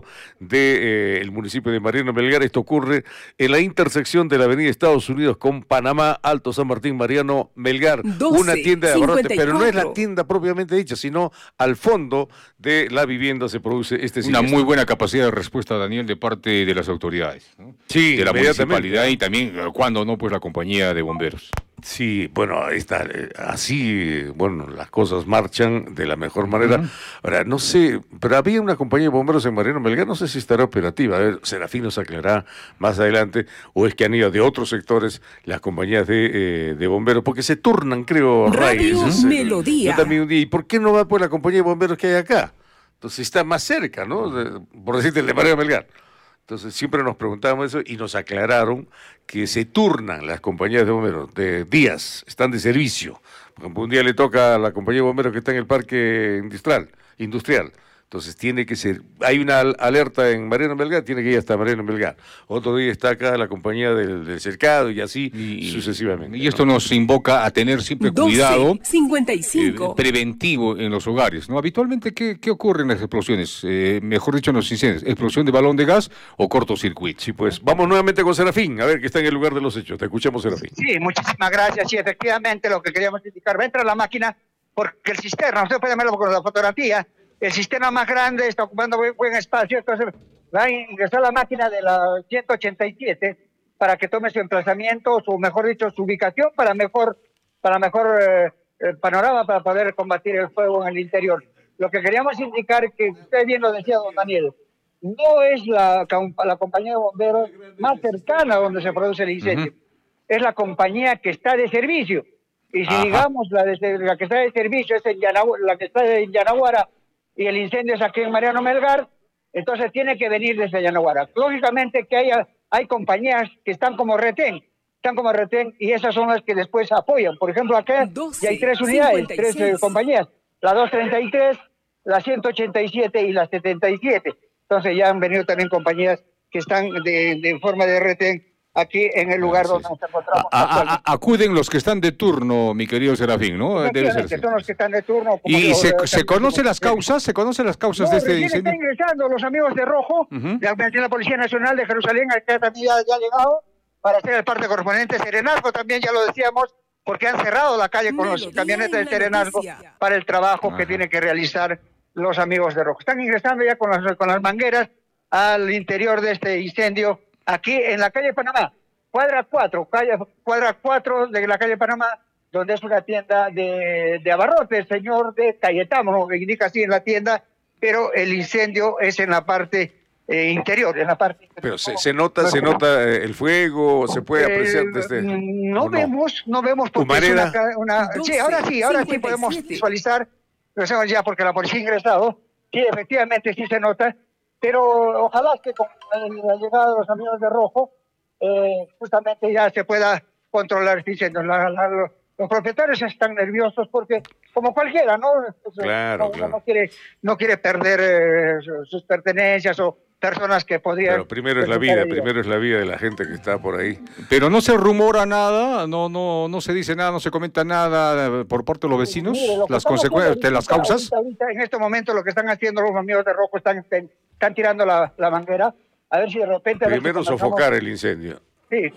del de, eh, municipio de Mariano Melgar. Esto ocurre en la intersección de la avenida Estados Unidos con Panamá, Alto San Martín, Mariano Melgar, doce, una tienda de abarrotes, pero no es la tienda propiamente dicha, sino al fondo de la vivienda se produce este siniestro. Una muy buena capacidad de respuesta, Daniel, de parte de las autoridades, ¿no? Sí, de la municipalidad y también, cuando no, pues la compañía de bomberos. Sí, bueno, está, así, bueno, las cosas marchan de la mejor manera. Uh-huh. Ahora, no sé, pero había una compañía de bomberos en Mariano Melgar, no sé si estará operativa. A ver, Serafín nos aclarará más adelante, o es que han ido de otros sectores las compañías de, eh, de bomberos, porque se turnan, creo, Radio Reyes. Melodía. Yo también un día, ¿y por qué no va por la compañía de bomberos que hay acá? Entonces está más cerca, ¿no? De, por decirte, el de Mariano Melgar. Entonces siempre nos preguntábamos eso y nos aclararon que se turnan las compañías de bomberos de días, están de servicio. Por ejemplo, un día le toca a la compañía de bomberos que está en el parque industrial, industrial. Entonces tiene que ser, hay una alerta en Mariano Melgar, tiene que ir hasta Mariano Melgar. Otro día está acá la compañía del, del cercado y así y, sucesivamente. Y esto ¿no? nos invoca a tener siempre doce, cuidado cincuenta y cinco. Eh, preventivo en los hogares, ¿no? Habitualmente, ¿qué, qué ocurre en las explosiones? Eh, mejor dicho, en los incendios. ¿Explosión de balón de gas o cortocircuito? Sí, pues vamos nuevamente con Serafín, a ver que está en el lugar de los hechos. Te escuchamos, Serafín. Sí, muchísimas gracias. Sí, efectivamente, lo que queríamos indicar, va a entrar la máquina porque el cisterna, usted puede verlo con la fotografía, el sistema más grande está ocupando buen, buen espacio, entonces va a ingresar la máquina de la ciento ochenta y siete para que tome su emplazamiento, o mejor dicho, su ubicación para mejor, para mejor eh, eh, panorama para poder combatir el fuego en el interior. Lo que queríamos indicar, que usted bien lo decía, don Daniel, no es la, la compañía de bomberos más cercana a donde se produce el incendio, uh-huh. es la compañía que está de servicio. Y si Ajá. digamos la, de, la que está de servicio es en Yanaguara, la que está en Yanaguara, y el incendio es aquí en Mariano Melgar, entonces tiene que venir desde Yanaguara. Lógicamente que hay, hay compañías que están como retén, están como retén, y esas son las que después apoyan. Por ejemplo, acá doce, ya hay tres unidades, cincuenta y seis. Tres eh, compañías, la doscientos treinta y tres, la ciento ochenta y siete y la setenta y siete. Entonces ya han venido también compañías que están de, de forma de retén aquí en el lugar donde nos encontramos. A, a, acuden los que están de turno, mi querido Serafín, ¿no? Debe ser, sí. Son los que están de turno. ¿Y se, se conocen las causas? ¿Se conocen las causas no, de este incendio? Están ingresando los amigos de Rojo, uh-huh. de la Policía Nacional de Jerusalén, que también ya, ya ha llegado para hacer el parte correspondiente. Serenazgo también, ya lo decíamos, porque han cerrado la calle con los camionetas de Serenazgo para el trabajo uh-huh. que tienen que realizar los amigos de Rojo. Están ingresando ya con las, con las mangueras al interior de este incendio, aquí en la calle Panamá, cuadra cuatro, calle, cuadra cuatro de la calle Panamá, donde es una tienda de, de abarrotes, señor de Cayetano, que indica así en la tienda, pero el incendio es en la parte eh, interior, en la parte... Pero se, se nota, no, se no, nota el fuego, se puede apreciar desde... No vemos, no, no vemos porque es una... una doce, sí, ahora sí, ahora sí podemos visualizar, lo hacemos ya porque la policía ha ingresado, sí, efectivamente sí se nota, pero ojalá que con la llegada de los amigos de Rojo, eh, justamente ya se pueda controlar este incendio. La, la, los, los propietarios están nerviosos porque, como cualquiera, ¿no? Claro, no, claro. no quiere, no quiere perder eh, sus, sus pertenencias o personas que podrían... Pero primero es la vida, primero es la vida de la gente que está por ahí. Pero no se rumora nada, no no no se dice nada, no se comenta nada por parte de los vecinos, sí, mire, las consecuencias, las causas. Ahorita, ahorita, en este momento lo que están haciendo los amigos de Rojo están, están tirando la, la manguera, a ver si de repente... Primero si sofocar el incendio. Sí,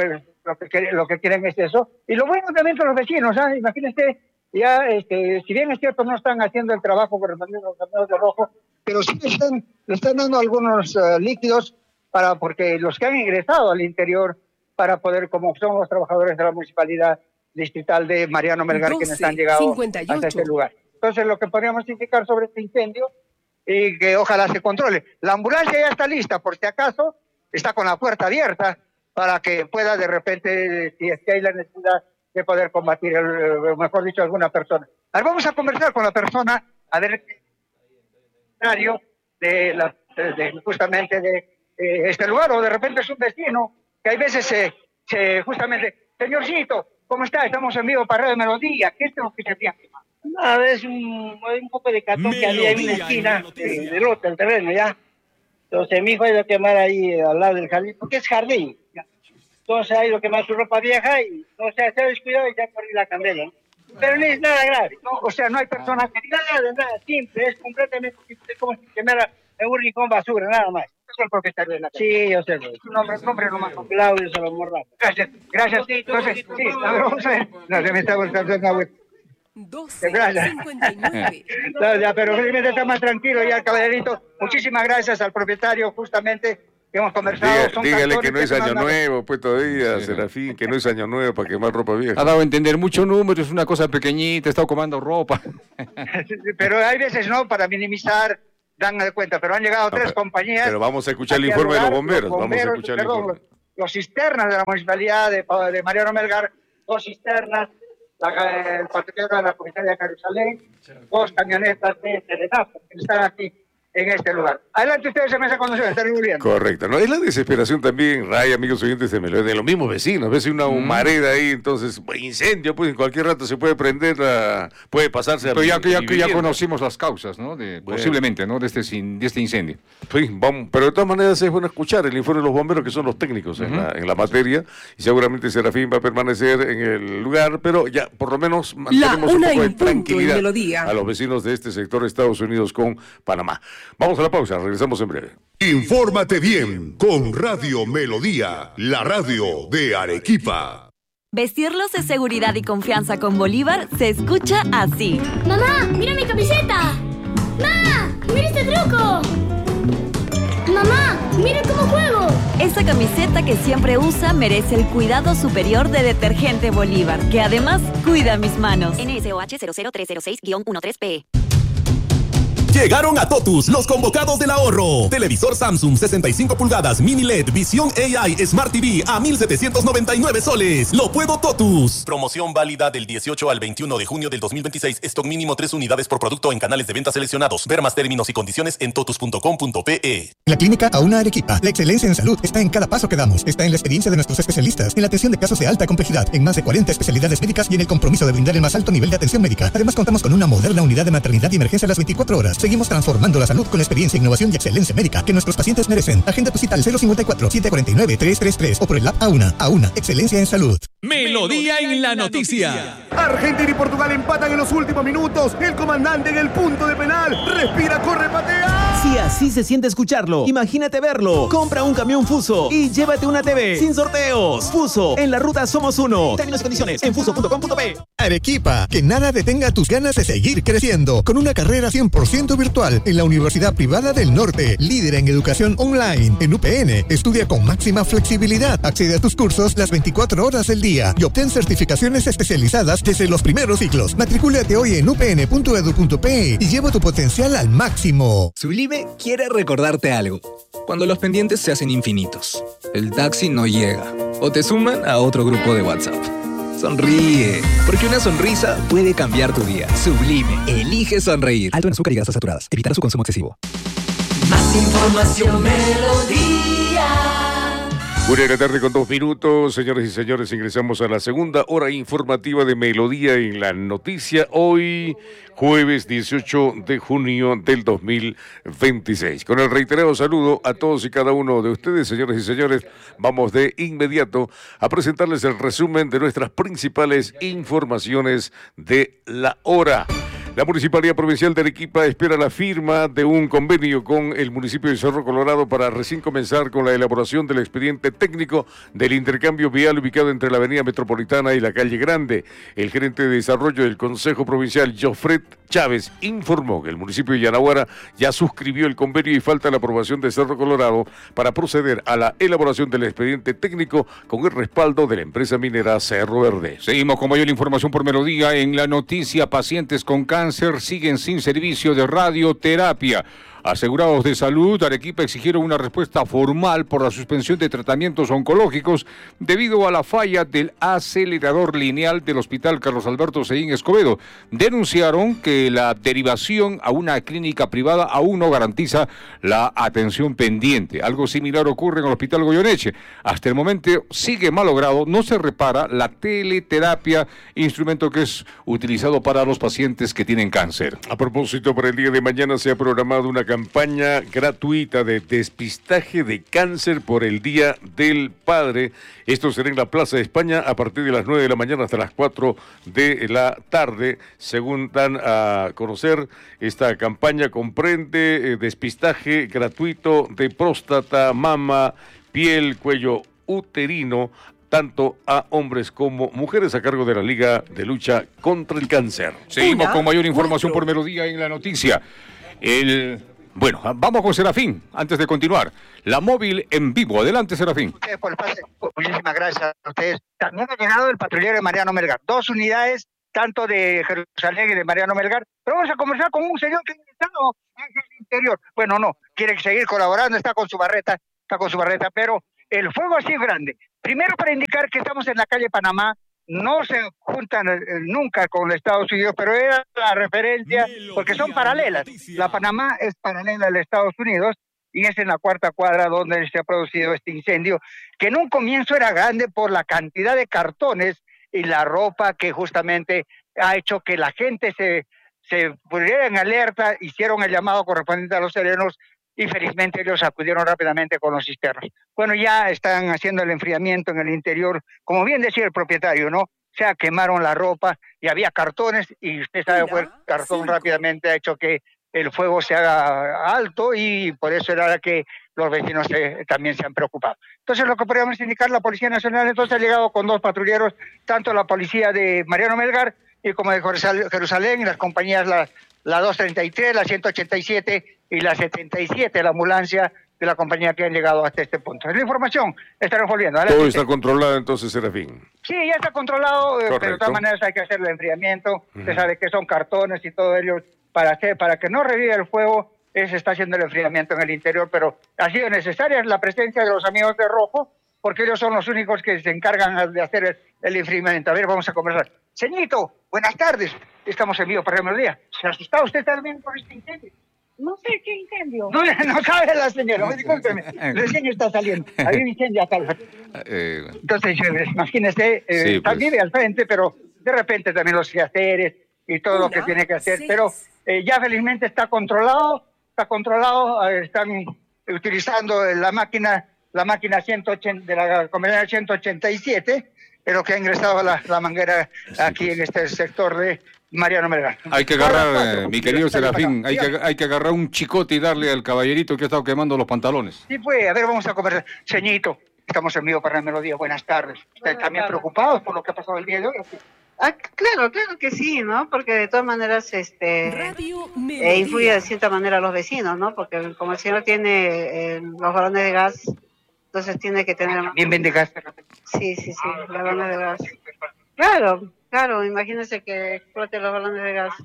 lo que, lo que quieren es eso. Y lo bueno también son los vecinos, ¿eh? Imagínense, ya, este, si bien es cierto, no están haciendo el trabajo correspondiente a los amigos de Rojo, pero sí le están, le están dando algunos uh, líquidos para, porque los que han ingresado al interior para poder, como son los trabajadores de la municipalidad distrital de Mariano Melgar, doce, quienes han llegado cincuenta y ocho hasta este lugar. Entonces, lo que podríamos indicar sobre este incendio y que ojalá se controle. La ambulancia ya está lista, por si acaso, está con la puerta abierta para que pueda de repente, si es que hay la necesidad de poder combatir, el, o mejor dicho, alguna persona. A ver, vamos a conversar con la persona, a ver, de, la, de justamente de eh, este lugar, o de repente es un vecino, que hay veces se, se justamente, señorcito, ¿Cómo está? Estamos en vivo para Radio Melodía. ¿Qué es lo que se viaja? Nada, es un, un poco de cartón que había en una esquina eh, del otro, el terreno, ¿ya? Entonces mi hijo ha ido a quemar ahí eh, al lado del jardín, porque es jardín. ¿Ya? Entonces ha ido a quemar su ropa vieja y, no sé, se ha descuidado y ya corrió la candela, ¿no? Pero no es nada grave, ¿no? O sea, no hay personas que... Nada, nada, simple, es completamente simple, como si quemara en un rincón basura, nada más. Es el propietario de la casa. Sí, yo sé. Su nombre, nombre nomás. Claudio Salomón. Gracias, gracias. Entonces, sí, a ver, vamos a ver. No, se me está volviendo una web. doce cincuenta y nueve. No, ya, pero felizmente está más tranquilo ya el caballerito. Muchísimas gracias al propietario, justamente, que hemos conversado. Diga, Son dígale que no es que año mandan... nuevo, pues todavía, sí. Serafín, que no es año nuevo para quemar ropa vieja. Ha dado a entender mucho número, es una cosa pequeñita, está comando ropa. Pero hay veces, ¿no? Para minimizar, dan de cuenta, pero han llegado tres pero, compañías. Pero vamos a escuchar el informe lugar, de los bomberos, los bomberos, vamos a escuchar perdón, el informe. Los, los cisternas de la municipalidad de, de Mariano Melgar, dos cisternas, la, el patrullero de la comisaría de Jerusalén, dos camionetas de Telenaf, que están aquí en este lugar. Adelante ustedes en esa conducción, están volviendo. Correcto, ¿no? Es la desesperación también, Ray, amigos oyentes de Melodía, de los mismos vecinos, a veces una humareda ahí, entonces, incendio, pues en cualquier rato se puede prender, la, puede pasarse a... Pero ya, ya, ya conocimos las causas, ¿no? De, bueno. Posiblemente, ¿no? De este, de este incendio. Sí, vamos, pero de todas maneras es bueno escuchar el informe de los bomberos, que son los técnicos uh-huh. en, la, en la materia, y seguramente Serafín va a permanecer en el lugar, pero ya por lo menos mantenemos un poco de tranquilidad a los vecinos de este sector de Estados Unidos con Panamá. Vamos a la pausa, regresamos en breve. Infórmate bien con Radio Melodía, la radio de Arequipa. Vestirlos de seguridad y confianza con Bolívar se escucha así. ¡Mamá, mira mi camiseta! ¡Mamá, mira este truco! ¡Mamá, mira cómo juego! Esa camiseta que siempre usa merece el cuidado superior de Detergente Bolívar, que además cuida mis manos. N S O H cero cero tres cero seis guión trece P. Llegaron a Totus los convocados del ahorro. Televisor Samsung sesenta y cinco pulgadas Mini L E D Visión A I Smart T V a mil setecientos noventa y nueve soles. Lo puedo Totus. Promoción válida del dieciocho al veintiuno de junio del dos mil veintiséis. Stock mínimo tres unidades por producto en canales de venta seleccionados. Ver más términos y condiciones en totus punto com punto pe. En la clínica Auna Arequipa, la excelencia en salud está en cada paso que damos. Está en la experiencia de nuestros especialistas, en la atención de casos de alta complejidad, en más de cuarenta especialidades médicas y en el compromiso de brindar el más alto nivel de atención médica. Además, contamos con una moderna unidad de maternidad y emergencia a las veinticuatro horas. Seguimos transformando la salud con experiencia, innovación y excelencia médica que nuestros pacientes merecen. Agenda tu cita al cero cincuenta y cuatro, setecientos cuarenta y nueve, trescientos treinta y tres o por el app Auna. Auna, excelencia en salud. Melodía en la noticia. Argentina y Portugal empatan en los últimos minutos. El comandante en el punto de penal. Respira, corre, patea. Si así se siente escucharlo, imagínate verlo. Compra un camión Fuso y llévate una T V sin sorteos. Fuso, en la ruta somos uno. Términos y condiciones en fuso punto com punto pe. Arequipa, que nada detenga tus ganas de seguir creciendo. Con una carrera cien por ciento virtual en la Universidad Privada del Norte, líder en educación online. En U P N, estudia con máxima flexibilidad. Accede a tus cursos las veinticuatro horas del día y obtén certificaciones especializadas desde los primeros ciclos. Matricúlate hoy en u p n punto e d u punto pe y lleva tu potencial al máximo. Sublime quiere recordarte algo. Cuando los pendientes se hacen infinitos, el taxi no llega o te suman a otro grupo de WhatsApp. Sonríe, porque una sonrisa puede cambiar tu día. Sublime, elige sonreír. Alto en azúcar y grasas saturadas. Evitar su consumo excesivo. Más información, Melodía. Una de la tarde con dos minutos, señores y señores, ingresamos a la segunda hora informativa de Melodía en la noticia. Hoy, jueves dieciocho de junio del dos mil veintiséis. Con el reiterado saludo a todos y cada uno de ustedes, señores y señores, vamos de inmediato a presentarles el resumen de nuestras principales informaciones de la hora. La Municipalidad Provincial de Arequipa espera la firma de un convenio con el municipio de Cerro Colorado para recién comenzar con la elaboración del expediente técnico del intercambio vial ubicado entre la Avenida Metropolitana y la Calle Grande. El gerente de desarrollo del Consejo Provincial, Jofred Chávez, informó que el municipio de Yanaguara ya suscribió el convenio y falta la aprobación de Cerro Colorado para proceder a la elaboración del expediente técnico con el respaldo de la empresa minera Cerro Verde. Seguimos con mayor información por Melodía en la noticia. Pacientes con cáncer siguen sin servicio de radioterapia. Asegurados de Salud Arequipa exigieron una respuesta formal por la suspensión de tratamientos oncológicos debido a la falla del acelerador lineal del Hospital Carlos Alberto Seguín Escobedo. Denunciaron que la derivación a una clínica privada aún no garantiza la atención pendiente. Algo similar ocurre en el Hospital Goyeneche. Hasta el momento sigue malogrado, no se repara la teleterapia, instrumento que es utilizado para los pacientes que tienen cáncer. A propósito, para el día de mañana se ha programado una campaña gratuita de despistaje de cáncer por el Día del Padre. Esto será en la Plaza de España a partir de las nueve de la mañana hasta las cuatro de la tarde. Según dan a conocer, esta campaña comprende eh, despistaje gratuito de próstata, mama, piel, cuello uterino, tanto a hombres como mujeres, a cargo de la Liga de Lucha contra el Cáncer. Seguimos con mayor información por Melodía en la noticia. El... Bueno, vamos con Serafín, antes de continuar. La móvil en vivo. Adelante, Serafín. Ustedes por el pase. Muchísimas gracias a ustedes. También ha llegado el patrullero de Mariano Melgar. Dos unidades, tanto de Jerusalén y de Mariano Melgar. Pero vamos a conversar con un señor que está en el interior. Bueno, no, quiere seguir colaborando, está con su barreta, está con su barreta, pero el fuego así es grande. Primero para indicar que estamos en la calle Panamá, no se juntan eh, nunca con Estados Unidos, pero era la referencia, porque son paralelas. La Panamá es paralela al Estados Unidos y es en la cuarta cuadra donde se ha producido este incendio, que en un comienzo era grande por la cantidad de cartones y la ropa que justamente ha hecho que la gente se, se pusiera en alerta, hicieron el llamado correspondiente a los serenos y felizmente ellos acudieron rápidamente con los cisternos. Bueno, ya están haciendo el enfriamiento en el interior, como bien decía el propietario, ¿no? O sea, quemaron la ropa y había cartones y usted sabe, pues, el cartón sí. rápidamente ha hecho que el fuego se haga alto y por eso era que los vecinos se, también se han preocupado. Entonces, lo que podríamos indicar, la Policía Nacional entonces ha llegado con dos patrulleros, tanto la policía de Mariano Melgar y como de Jerusalén, y las compañías, la, la doscientos treinta y tres, la ciento ochenta y siete y la setenta y siete, la ambulancia de la compañía que han llegado hasta este punto. Es la información, estaremos volviendo. Todo está controlado entonces, Serafín. Sí, ya está controlado, Correcto. Pero de todas maneras hay que hacer el enfriamiento. Uh-huh. Usted sabe que son cartones y todo ello para hacer, para que no reviva el fuego, eh, se está haciendo el enfriamiento en el interior, pero ha sido necesaria la presencia de los amigos de Rojo, porque ellos son los únicos que se encargan de hacer el, el enfriamiento. A ver, vamos a conversar. Señito, buenas tardes. Estamos en vivo para Melodía. ¿Se ha asustado usted también por este incendio? No sé qué incendio. No, no sabe la señora, discúlpeme. Recién está saliendo. Hay un incendio acá. Eh, Entonces, imagínese, eh, sí, pues. vive al frente, pero de repente también los quehaceres y todo Hola, lo que tiene que hacer. Sí. Pero eh, ya felizmente está controlado, está controlado, eh, están utilizando la máquina, la máquina ciento ochenta, de la compañía ciento ochenta y siete, pero que ha ingresado la, la manguera aquí en este sector de Mariano Melgar. Hay que agarrar, eh, mi querido Serafín, hay que, hay que agarrar un chicote y darle al caballerito que ha estado quemando los pantalones. Sí, pues, a ver, vamos a conversar. Ceñito, estamos en vivo para la Melodía, buenas tardes. ¿Ustedes también preocupados por lo que ha pasado el día de hoy? Ah, claro, claro que sí, ¿no? Porque de todas maneras este eh, influye de cierta manera a los vecinos, ¿no? Porque como el señor tiene eh, los balones de gas, entonces tiene que tener... ¿Bien vende gas? Sí, sí, sí, los balones de gas. Claro. Claro, imagínese que explote los balones de gas.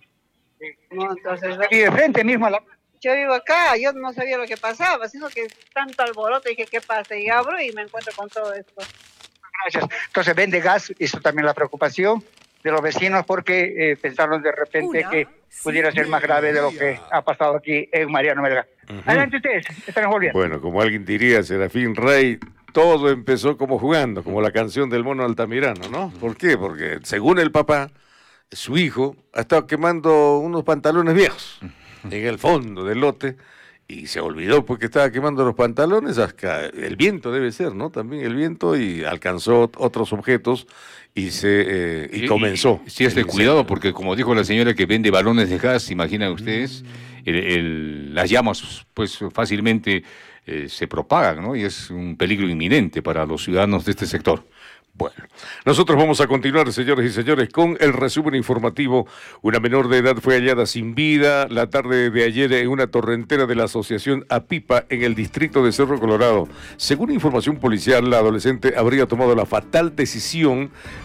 No, entonces, y de frente mismo a la... Yo vivo acá, yo no sabía lo que pasaba, sino que tanto alboroto, dije, ¿qué pasa? Y abro y me encuentro con todo esto. Gracias. Entonces vende gas, eso también la preocupación de los vecinos, porque eh, pensaron de repente Una, que pudiera sí, ser más grave de lo que ha pasado aquí en Mariano Melgar. Uh-huh. Adelante ustedes, están volviendo. Bueno, como alguien diría, Serafín Rey, todo empezó como jugando, como la canción del mono Altamirano, ¿no? ¿Por qué? Porque según el papá, su hijo ha estado quemando unos pantalones viejos en el fondo del lote y se olvidó porque estaba quemando los pantalones, hasta el viento debe ser, ¿no? También el viento, y alcanzó otros objetos y se eh, y, y comenzó. Y, sí, es de cuidado porque, como dijo la señora que vende balones de gas, imaginan ustedes, el, el, las llamas pues fácilmente... Eh, se propagan, ¿no? Y es un peligro inminente para los ciudadanos de este sector. Bueno, nosotros vamos a continuar, señores y señores, con el resumen informativo. Una menor de edad fue hallada sin vida la tarde de ayer en una torrentera de la asociación APIPA en el distrito de Cerro Colorado. Según información policial, la adolescente habría tomado la fatal decisión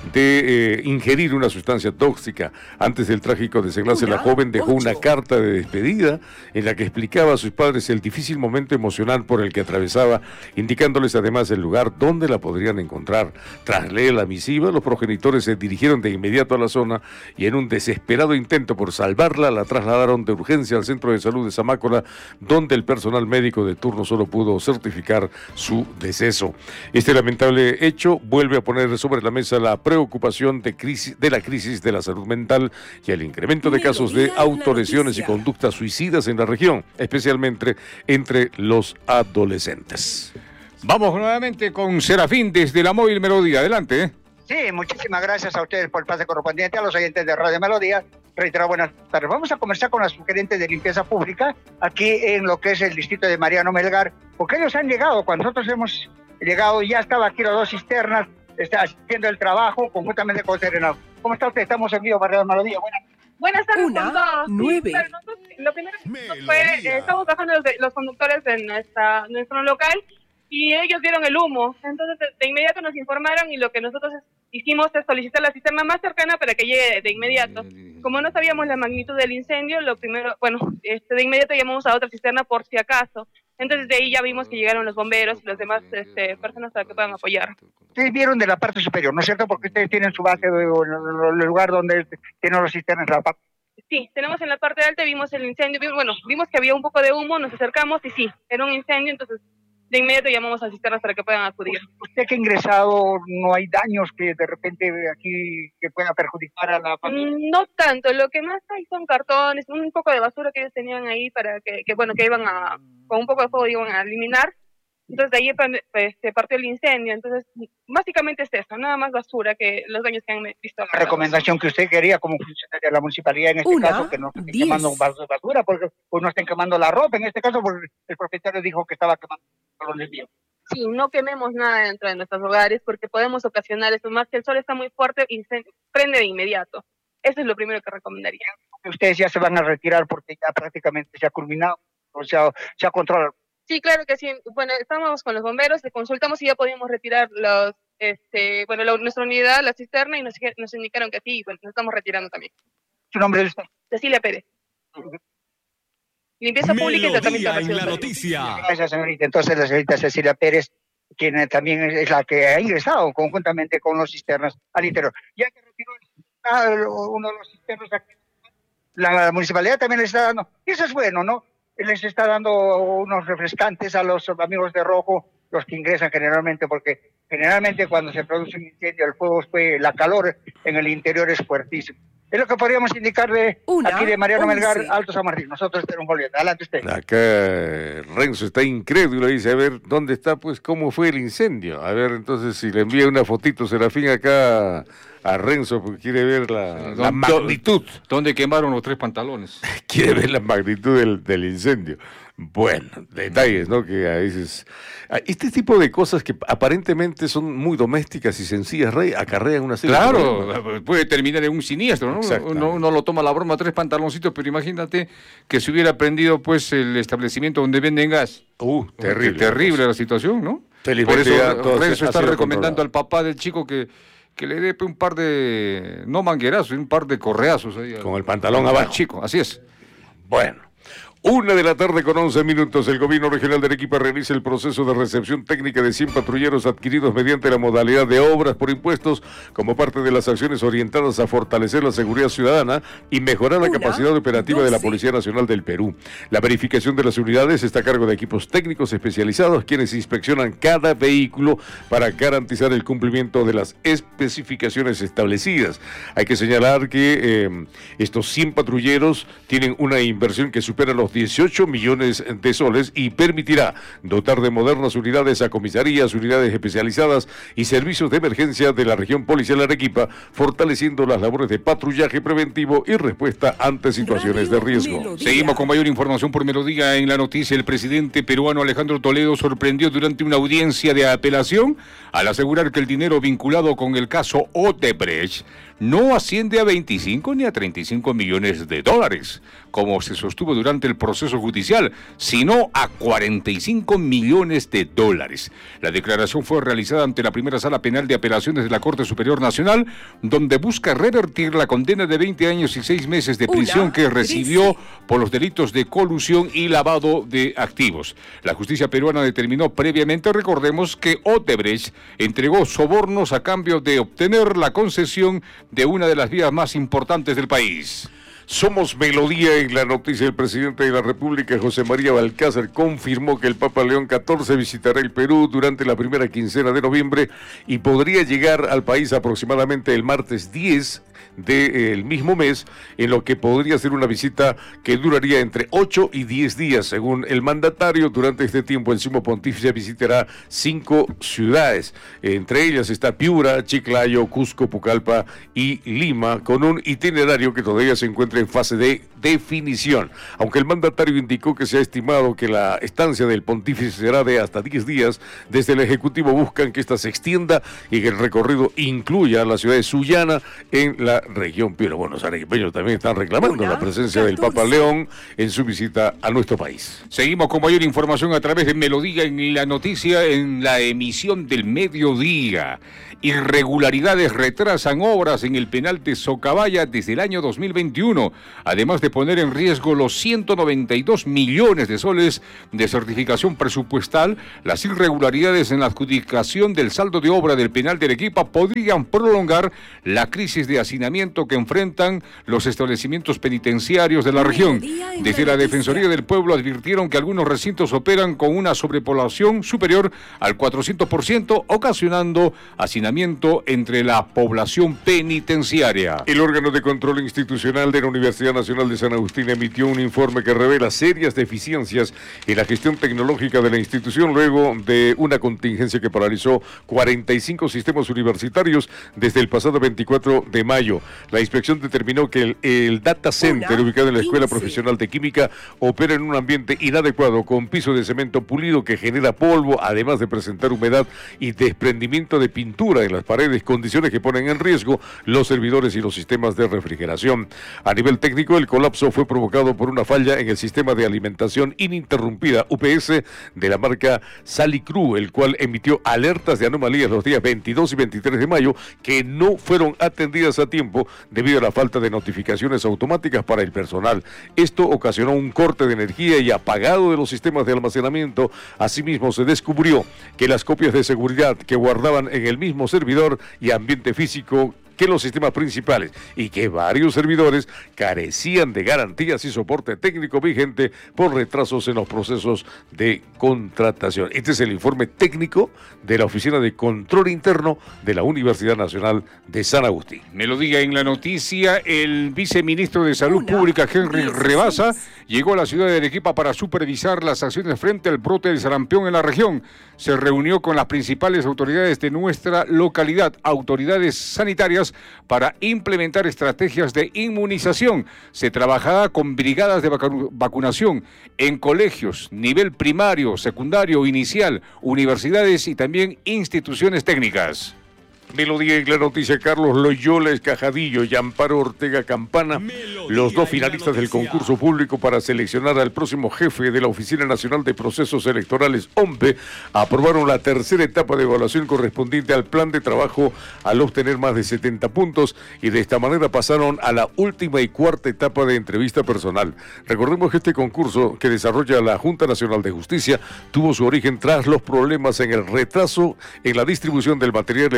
de eh, ingerir una sustancia tóxica. Antes del trágico desenlace, la joven dejó una carta de despedida en la que explicaba a sus padres el difícil momento emocional por el que atravesaba, indicándoles además el lugar donde la podrían encontrar. Tras leer la misiva, los progenitores se dirigieron de inmediato a la zona y en un desesperado intento por salvarla, la trasladaron de urgencia al centro de salud de Zamácola, donde el personal médico de turno solo pudo certificar su deceso. Este lamentable hecho vuelve a poner sobre la mesa la preocupación de, crisis, de la crisis de la salud mental y el incremento de casos de autolesiones y conductas suicidas en la región, especialmente entre los adolescentes. Vamos nuevamente con Serafín desde la Móvil Melodía. Adelante. ¿eh? Sí, muchísimas gracias a ustedes por el pase correspondiente, a los oyentes de Radio Melodía. Reitero, buenas tardes. Vamos a conversar con las gerentes de limpieza pública aquí en lo que es el distrito de Mariano Melgar, porque ellos han llegado, cuando nosotros hemos llegado, ya estaba aquí las dos cisternas, está haciendo el trabajo conjuntamente con Serenado. ¿Cómo está usted? Estamos en vivo para Radio Melodía. Buenas Buenas tardes Una, con todos. nueve. Sí, claro, nosotros, lo primero que fue, eh, estamos bajando los, los conductores de nuestra, nuestro local y ellos dieron el humo. Entonces de, de inmediato nos informaron y lo que nosotros hicimos es solicitar la cisterna más cercana para que llegue de inmediato. Como no sabíamos la magnitud del incendio, lo primero, bueno, este, de inmediato llamamos a otra cisterna por si acaso. Entonces de ahí ya vimos que llegaron los bomberos y las demás este, personas para que puedan apoyar. Ustedes vieron de la parte superior, ¿no es cierto? Porque ustedes tienen su base, o el lugar donde tienen los cisternas, la parte. Sí, tenemos en la parte alta, vimos el incendio, vimos, bueno, vimos que había un poco de humo, nos acercamos y sí, era un incendio, entonces de inmediato llamamos a cisternas para que puedan acudir. Usted que ha ingresado, ¿no hay daños que de repente aquí que puedan perjudicar a la familia? Mm, no tanto, lo que más hay son cartones, un poco de basura que ellos tenían ahí para que, que bueno, que iban a, con un poco de fuego iban a eliminar. Entonces de ahí pues, se partió el incendio. Entonces básicamente es eso, nada más basura que los daños que han visto. La recomendación que usted quería como funcionaria de la municipalidad en este Una, caso, que no estén diez. quemando basura, porque pues no estén quemando la ropa, en este caso porque el propietario dijo que estaba quemando los viejos. Sí, no quememos nada dentro de nuestros hogares porque podemos ocasionar eso, más que el sol está muy fuerte y prende de inmediato. Eso es lo primero que recomendaría. Ustedes ya se van a retirar porque ya prácticamente se ha culminado, o sea, se ha controlado. Sí, claro que sí. Bueno, estábamos con los bomberos, le consultamos si ya podíamos retirar los, este, bueno, la, nuestra unidad, la cisterna, y nos, nos indicaron que sí, y bueno, nos estamos retirando también. ¿Su nombre es usted? Cecilia Pérez. Limpieza pública y tratamiento de en la noticia. Gracias, señorita. Entonces, la señorita Cecilia Pérez, quien también es la que ha ingresado conjuntamente con los cisternas al interior. Ya que retiró uno de los cisternos aquí, la municipalidad también le está dando, eso es bueno, ¿no? Les está dando unos refrescantes a los amigos de Rojo, los que ingresan generalmente, porque generalmente cuando se produce un incendio, el fuego, pues, la calor en el interior es fuertísimo. Es lo que podríamos indicar de Una, aquí de Mariano once. Melgar, Alto San Martín. Nosotros estamos volviendo. Adelante usted. Acá Renzo está incrédulo, dice, a ver, ¿dónde está, pues, cómo fue el incendio? A ver, entonces, si le envía una fotito, Serafín, acá a Renzo, porque quiere ver la, la magnitud. ¿Dónde quemaron los tres pantalones? Quiere ver la magnitud del, del incendio. Bueno, detalles, ¿no? Que a veces... Este tipo de cosas que aparentemente son muy domésticas y sencillas, Rey, acarrean una serie claro, de problemas. Claro, puede terminar en un siniestro, ¿no? Uno, uno lo toma la broma, tres pantaloncitos, pero imagínate que se hubiera prendido, pues, el establecimiento donde venden gas. Uh, terrible. Qué terrible la situación, ¿no? Por eso Renzo está recomendando al papá del chico que... que le dé un par de, no manguerazos, un par de correazos ahí. Con el pantalón abajo. Chico, así es. Bueno. Una de la tarde con once minutos, el Gobierno Regional de Arequipa realiza el proceso de recepción técnica de cien patrulleros adquiridos mediante la modalidad de obras por impuestos como parte de las acciones orientadas a fortalecer la seguridad ciudadana y mejorar la Una, capacidad operativa doce. de la Policía Nacional del Perú. La verificación de las unidades está a cargo de equipos técnicos especializados quienes inspeccionan cada vehículo para garantizar el cumplimiento de las especificaciones establecidas. Hay que señalar que eh, estos cien patrulleros tienen una inversión que supera los dieciocho millones de soles y permitirá dotar de modernas unidades a comisarías, unidades especializadas y servicios de emergencia de la región policial Arequipa, fortaleciendo las labores de patrullaje preventivo y respuesta ante situaciones de riesgo. Seguimos con mayor información por Melodía en la noticia. El presidente peruano Alejandro Toledo sorprendió durante una audiencia de apelación al asegurar que el dinero vinculado con el caso Odebrecht no asciende a veinticinco ni a treinta y cinco millones de dólares, como se sostuvo durante el proceso judicial, sino a cuarenta y cinco millones de dólares. La declaración fue realizada ante la primera sala penal de apelaciones de la Corte Superior Nacional, donde busca revertir la condena de veinte años y seis meses de prisión que recibió por los delitos de colusión y lavado de activos. La justicia peruana determinó previamente, recordemos, que Odebrecht entregó sobornos a cambio de obtener la concesión de una de las vías más importantes del país. Somos Melodía en la noticia. El presidente de la República, José María Balcázar, confirmó que el Papa León catorce visitará el Perú durante la primera quincena de noviembre y podría llegar al país aproximadamente el martes diez del mismo mes, en lo que podría ser una visita que duraría entre ocho y diez días. Según el mandatario, durante este tiempo el sumo pontífice visitará cinco ciudades, entre ellas está Piura, Chiclayo, Cusco, Pucallpa y Lima, con un itinerario que todavía se encuentra en fase de definición. Aunque el mandatario indicó que se ha estimado que la estancia del pontífice será de hasta diez días, desde el Ejecutivo buscan que esta se extienda y que el recorrido incluya la ciudad de Sullana en la región Piura. Bueno, los arequipeños también están reclamando Hola, la presencia catorce. del Papa León en su visita a nuestro país. Seguimos con mayor información a través de Melodía en la noticia en la emisión del mediodía. Irregularidades retrasan obras en el penal de Socabaya desde el año dos mil veintiuno, además de poner en riesgo los ciento noventa y dos millones de soles de certificación presupuestal. Las irregularidades en la adjudicación del saldo de obra del penal de Arequipa podrían prolongar la crisis de hacinamiento que enfrentan los establecimientos penitenciarios de la región. Desde la Defensoría del Pueblo advirtieron que algunos recintos operan con una sobrepoblación superior al cuatrocientos por ciento, ocasionando hacinamiento entre la población penitenciaria. El órgano de control institucional de la Universidad Nacional de San Agustín emitió un informe que revela serias deficiencias en la gestión tecnológica de la institución luego de una contingencia que paralizó cuarenta y cinco sistemas universitarios desde el pasado veinticuatro de mayo. La inspección determinó que el, el data center Hola, ubicado en la Escuela quince. Profesional de Química opera en un ambiente inadecuado con piso de cemento pulido que genera polvo, además de presentar humedad y desprendimiento de pintura en las paredes, condiciones que ponen en riesgo los servidores y los sistemas de refrigeración. A nivel técnico, el colapso fue provocado por una falla en el sistema de alimentación ininterrumpida U P S de la marca Salicru, el cual emitió alertas de anomalías los días veintidós y veintitrés de mayo que no fueron atendidas a tiempo debido a la falta de notificaciones automáticas para el personal. Esto ocasionó un corte de energía y apagado de los sistemas de almacenamiento. Asimismo, se descubrió que las copias de seguridad que guardaban en el mismo servidor y ambiente físico que los sistemas principales y que varios servidores carecían de garantías y soporte técnico vigente por retrasos en los procesos de contratación. Este es el informe técnico de la Oficina de Control Interno de la Universidad Nacional de San Agustín. Melodía en la noticia. El viceministro de Salud Una, Pública, Henry Rebasa, llegó a la ciudad de Arequipa para supervisar las acciones frente al brote del sarampión en la región. Se reunió con las principales autoridades de nuestra localidad, autoridades sanitarias, para implementar estrategias de inmunización. Se trabajará con brigadas de vacunación en colegios, nivel primario, secundario, inicial, universidades y también instituciones técnicas. Melodía en la noticia. Carlos Loyola Escajadillo y Amparo Ortega Campana, Melodía, los dos finalistas del concurso público para seleccionar al próximo jefe de la Oficina Nacional de Procesos Electorales, O M P E, aprobaron la tercera etapa de evaluación correspondiente al plan de trabajo al obtener más de setenta puntos y de esta manera pasaron a la última y cuarta etapa de entrevista personal. Recordemos que este concurso que desarrolla la Junta Nacional de Justicia tuvo su origen tras los problemas en el retraso en la distribución del material electoral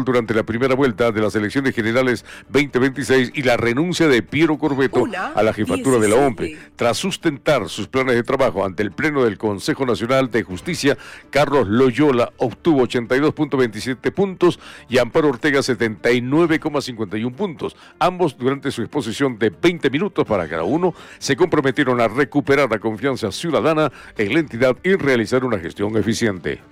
durante la primera vuelta de las elecciones generales veinte veintiséis y la renuncia de Piero Corbeto Una, a la jefatura diecisiete. de la O M P E. Tras sustentar sus planes de trabajo ante el Pleno del Consejo Nacional de Justicia, Carlos Loyola obtuvo ochenta y dos punto veintisiete puntos y Amparo Ortega setenta y nueve coma cincuenta y uno puntos. Ambos, durante su exposición de veinte minutos para cada uno, se comprometieron a recuperar la confianza ciudadana en la entidad y realizar una gestión eficiente.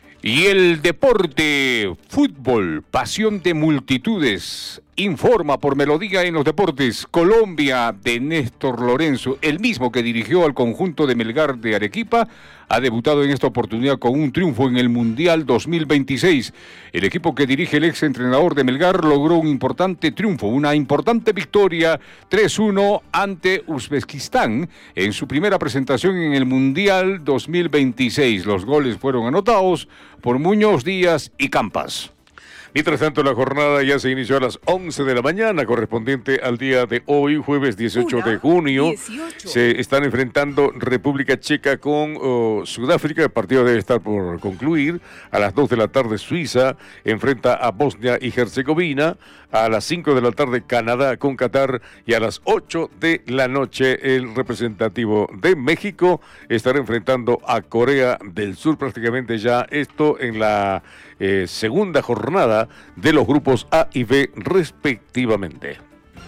Y el deporte, fútbol, pasión de multitudes. Informa por Melodía en los deportes, Colombia de Néstor Lorenzo, el mismo que dirigió al conjunto de Melgar de Arequipa, ha debutado en esta oportunidad con un triunfo en el Mundial dos mil veintiséis. El equipo que dirige el ex entrenador de Melgar logró un importante triunfo, una importante victoria tres uno ante Uzbekistán en su primera presentación en el Mundial dos mil veintiséis. Los goles fueron anotados por Muñoz, Díaz y Campas. Mientras tanto, la jornada ya se inició a las once de la mañana, correspondiente al día de hoy, jueves dieciocho de junio. dieciocho. Se están enfrentando República Checa con oh, Sudáfrica. El partido debe estar por concluir. A las dos de la tarde, Suiza enfrenta a Bosnia y Herzegovina. A las cinco de la tarde, Canadá con Qatar. Y a las ocho de la noche, el representativo de México estará enfrentando a Corea del Sur. Prácticamente ya esto en la eh, segunda jornada de los grupos A y B respectivamente.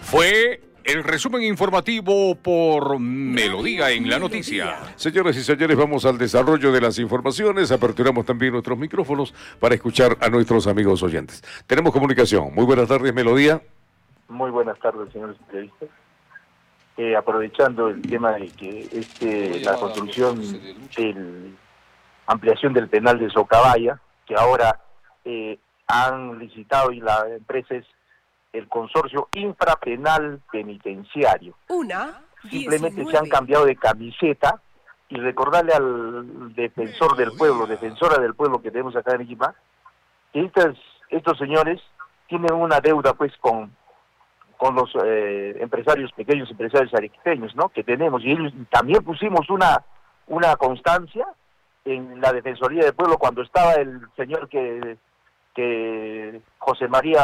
Fue el resumen informativo por Melodía en la noticia. Señoras y señores, vamos al desarrollo de las informaciones. Aperturamos también nuestros micrófonos para escuchar a nuestros amigos oyentes. Tenemos comunicación. Muy buenas tardes, Melodía. Muy buenas tardes, señores periodistas. Eh, aprovechando el tema de que este la construcción, el ampliación del penal de Socabaya, que ahora eh, han licitado y la empresa es el consorcio infrapenal penitenciario. Una, Simplemente diecinueve. se han cambiado de camiseta y recordarle al defensor del pueblo, defensora del pueblo que tenemos acá en Arequipa, que estos, estos señores tienen una deuda pues con con los eh, empresarios, pequeños empresarios arequipeños, ¿no? Que tenemos, y ellos también pusimos una una constancia en la Defensoría del Pueblo cuando estaba el señor que que José María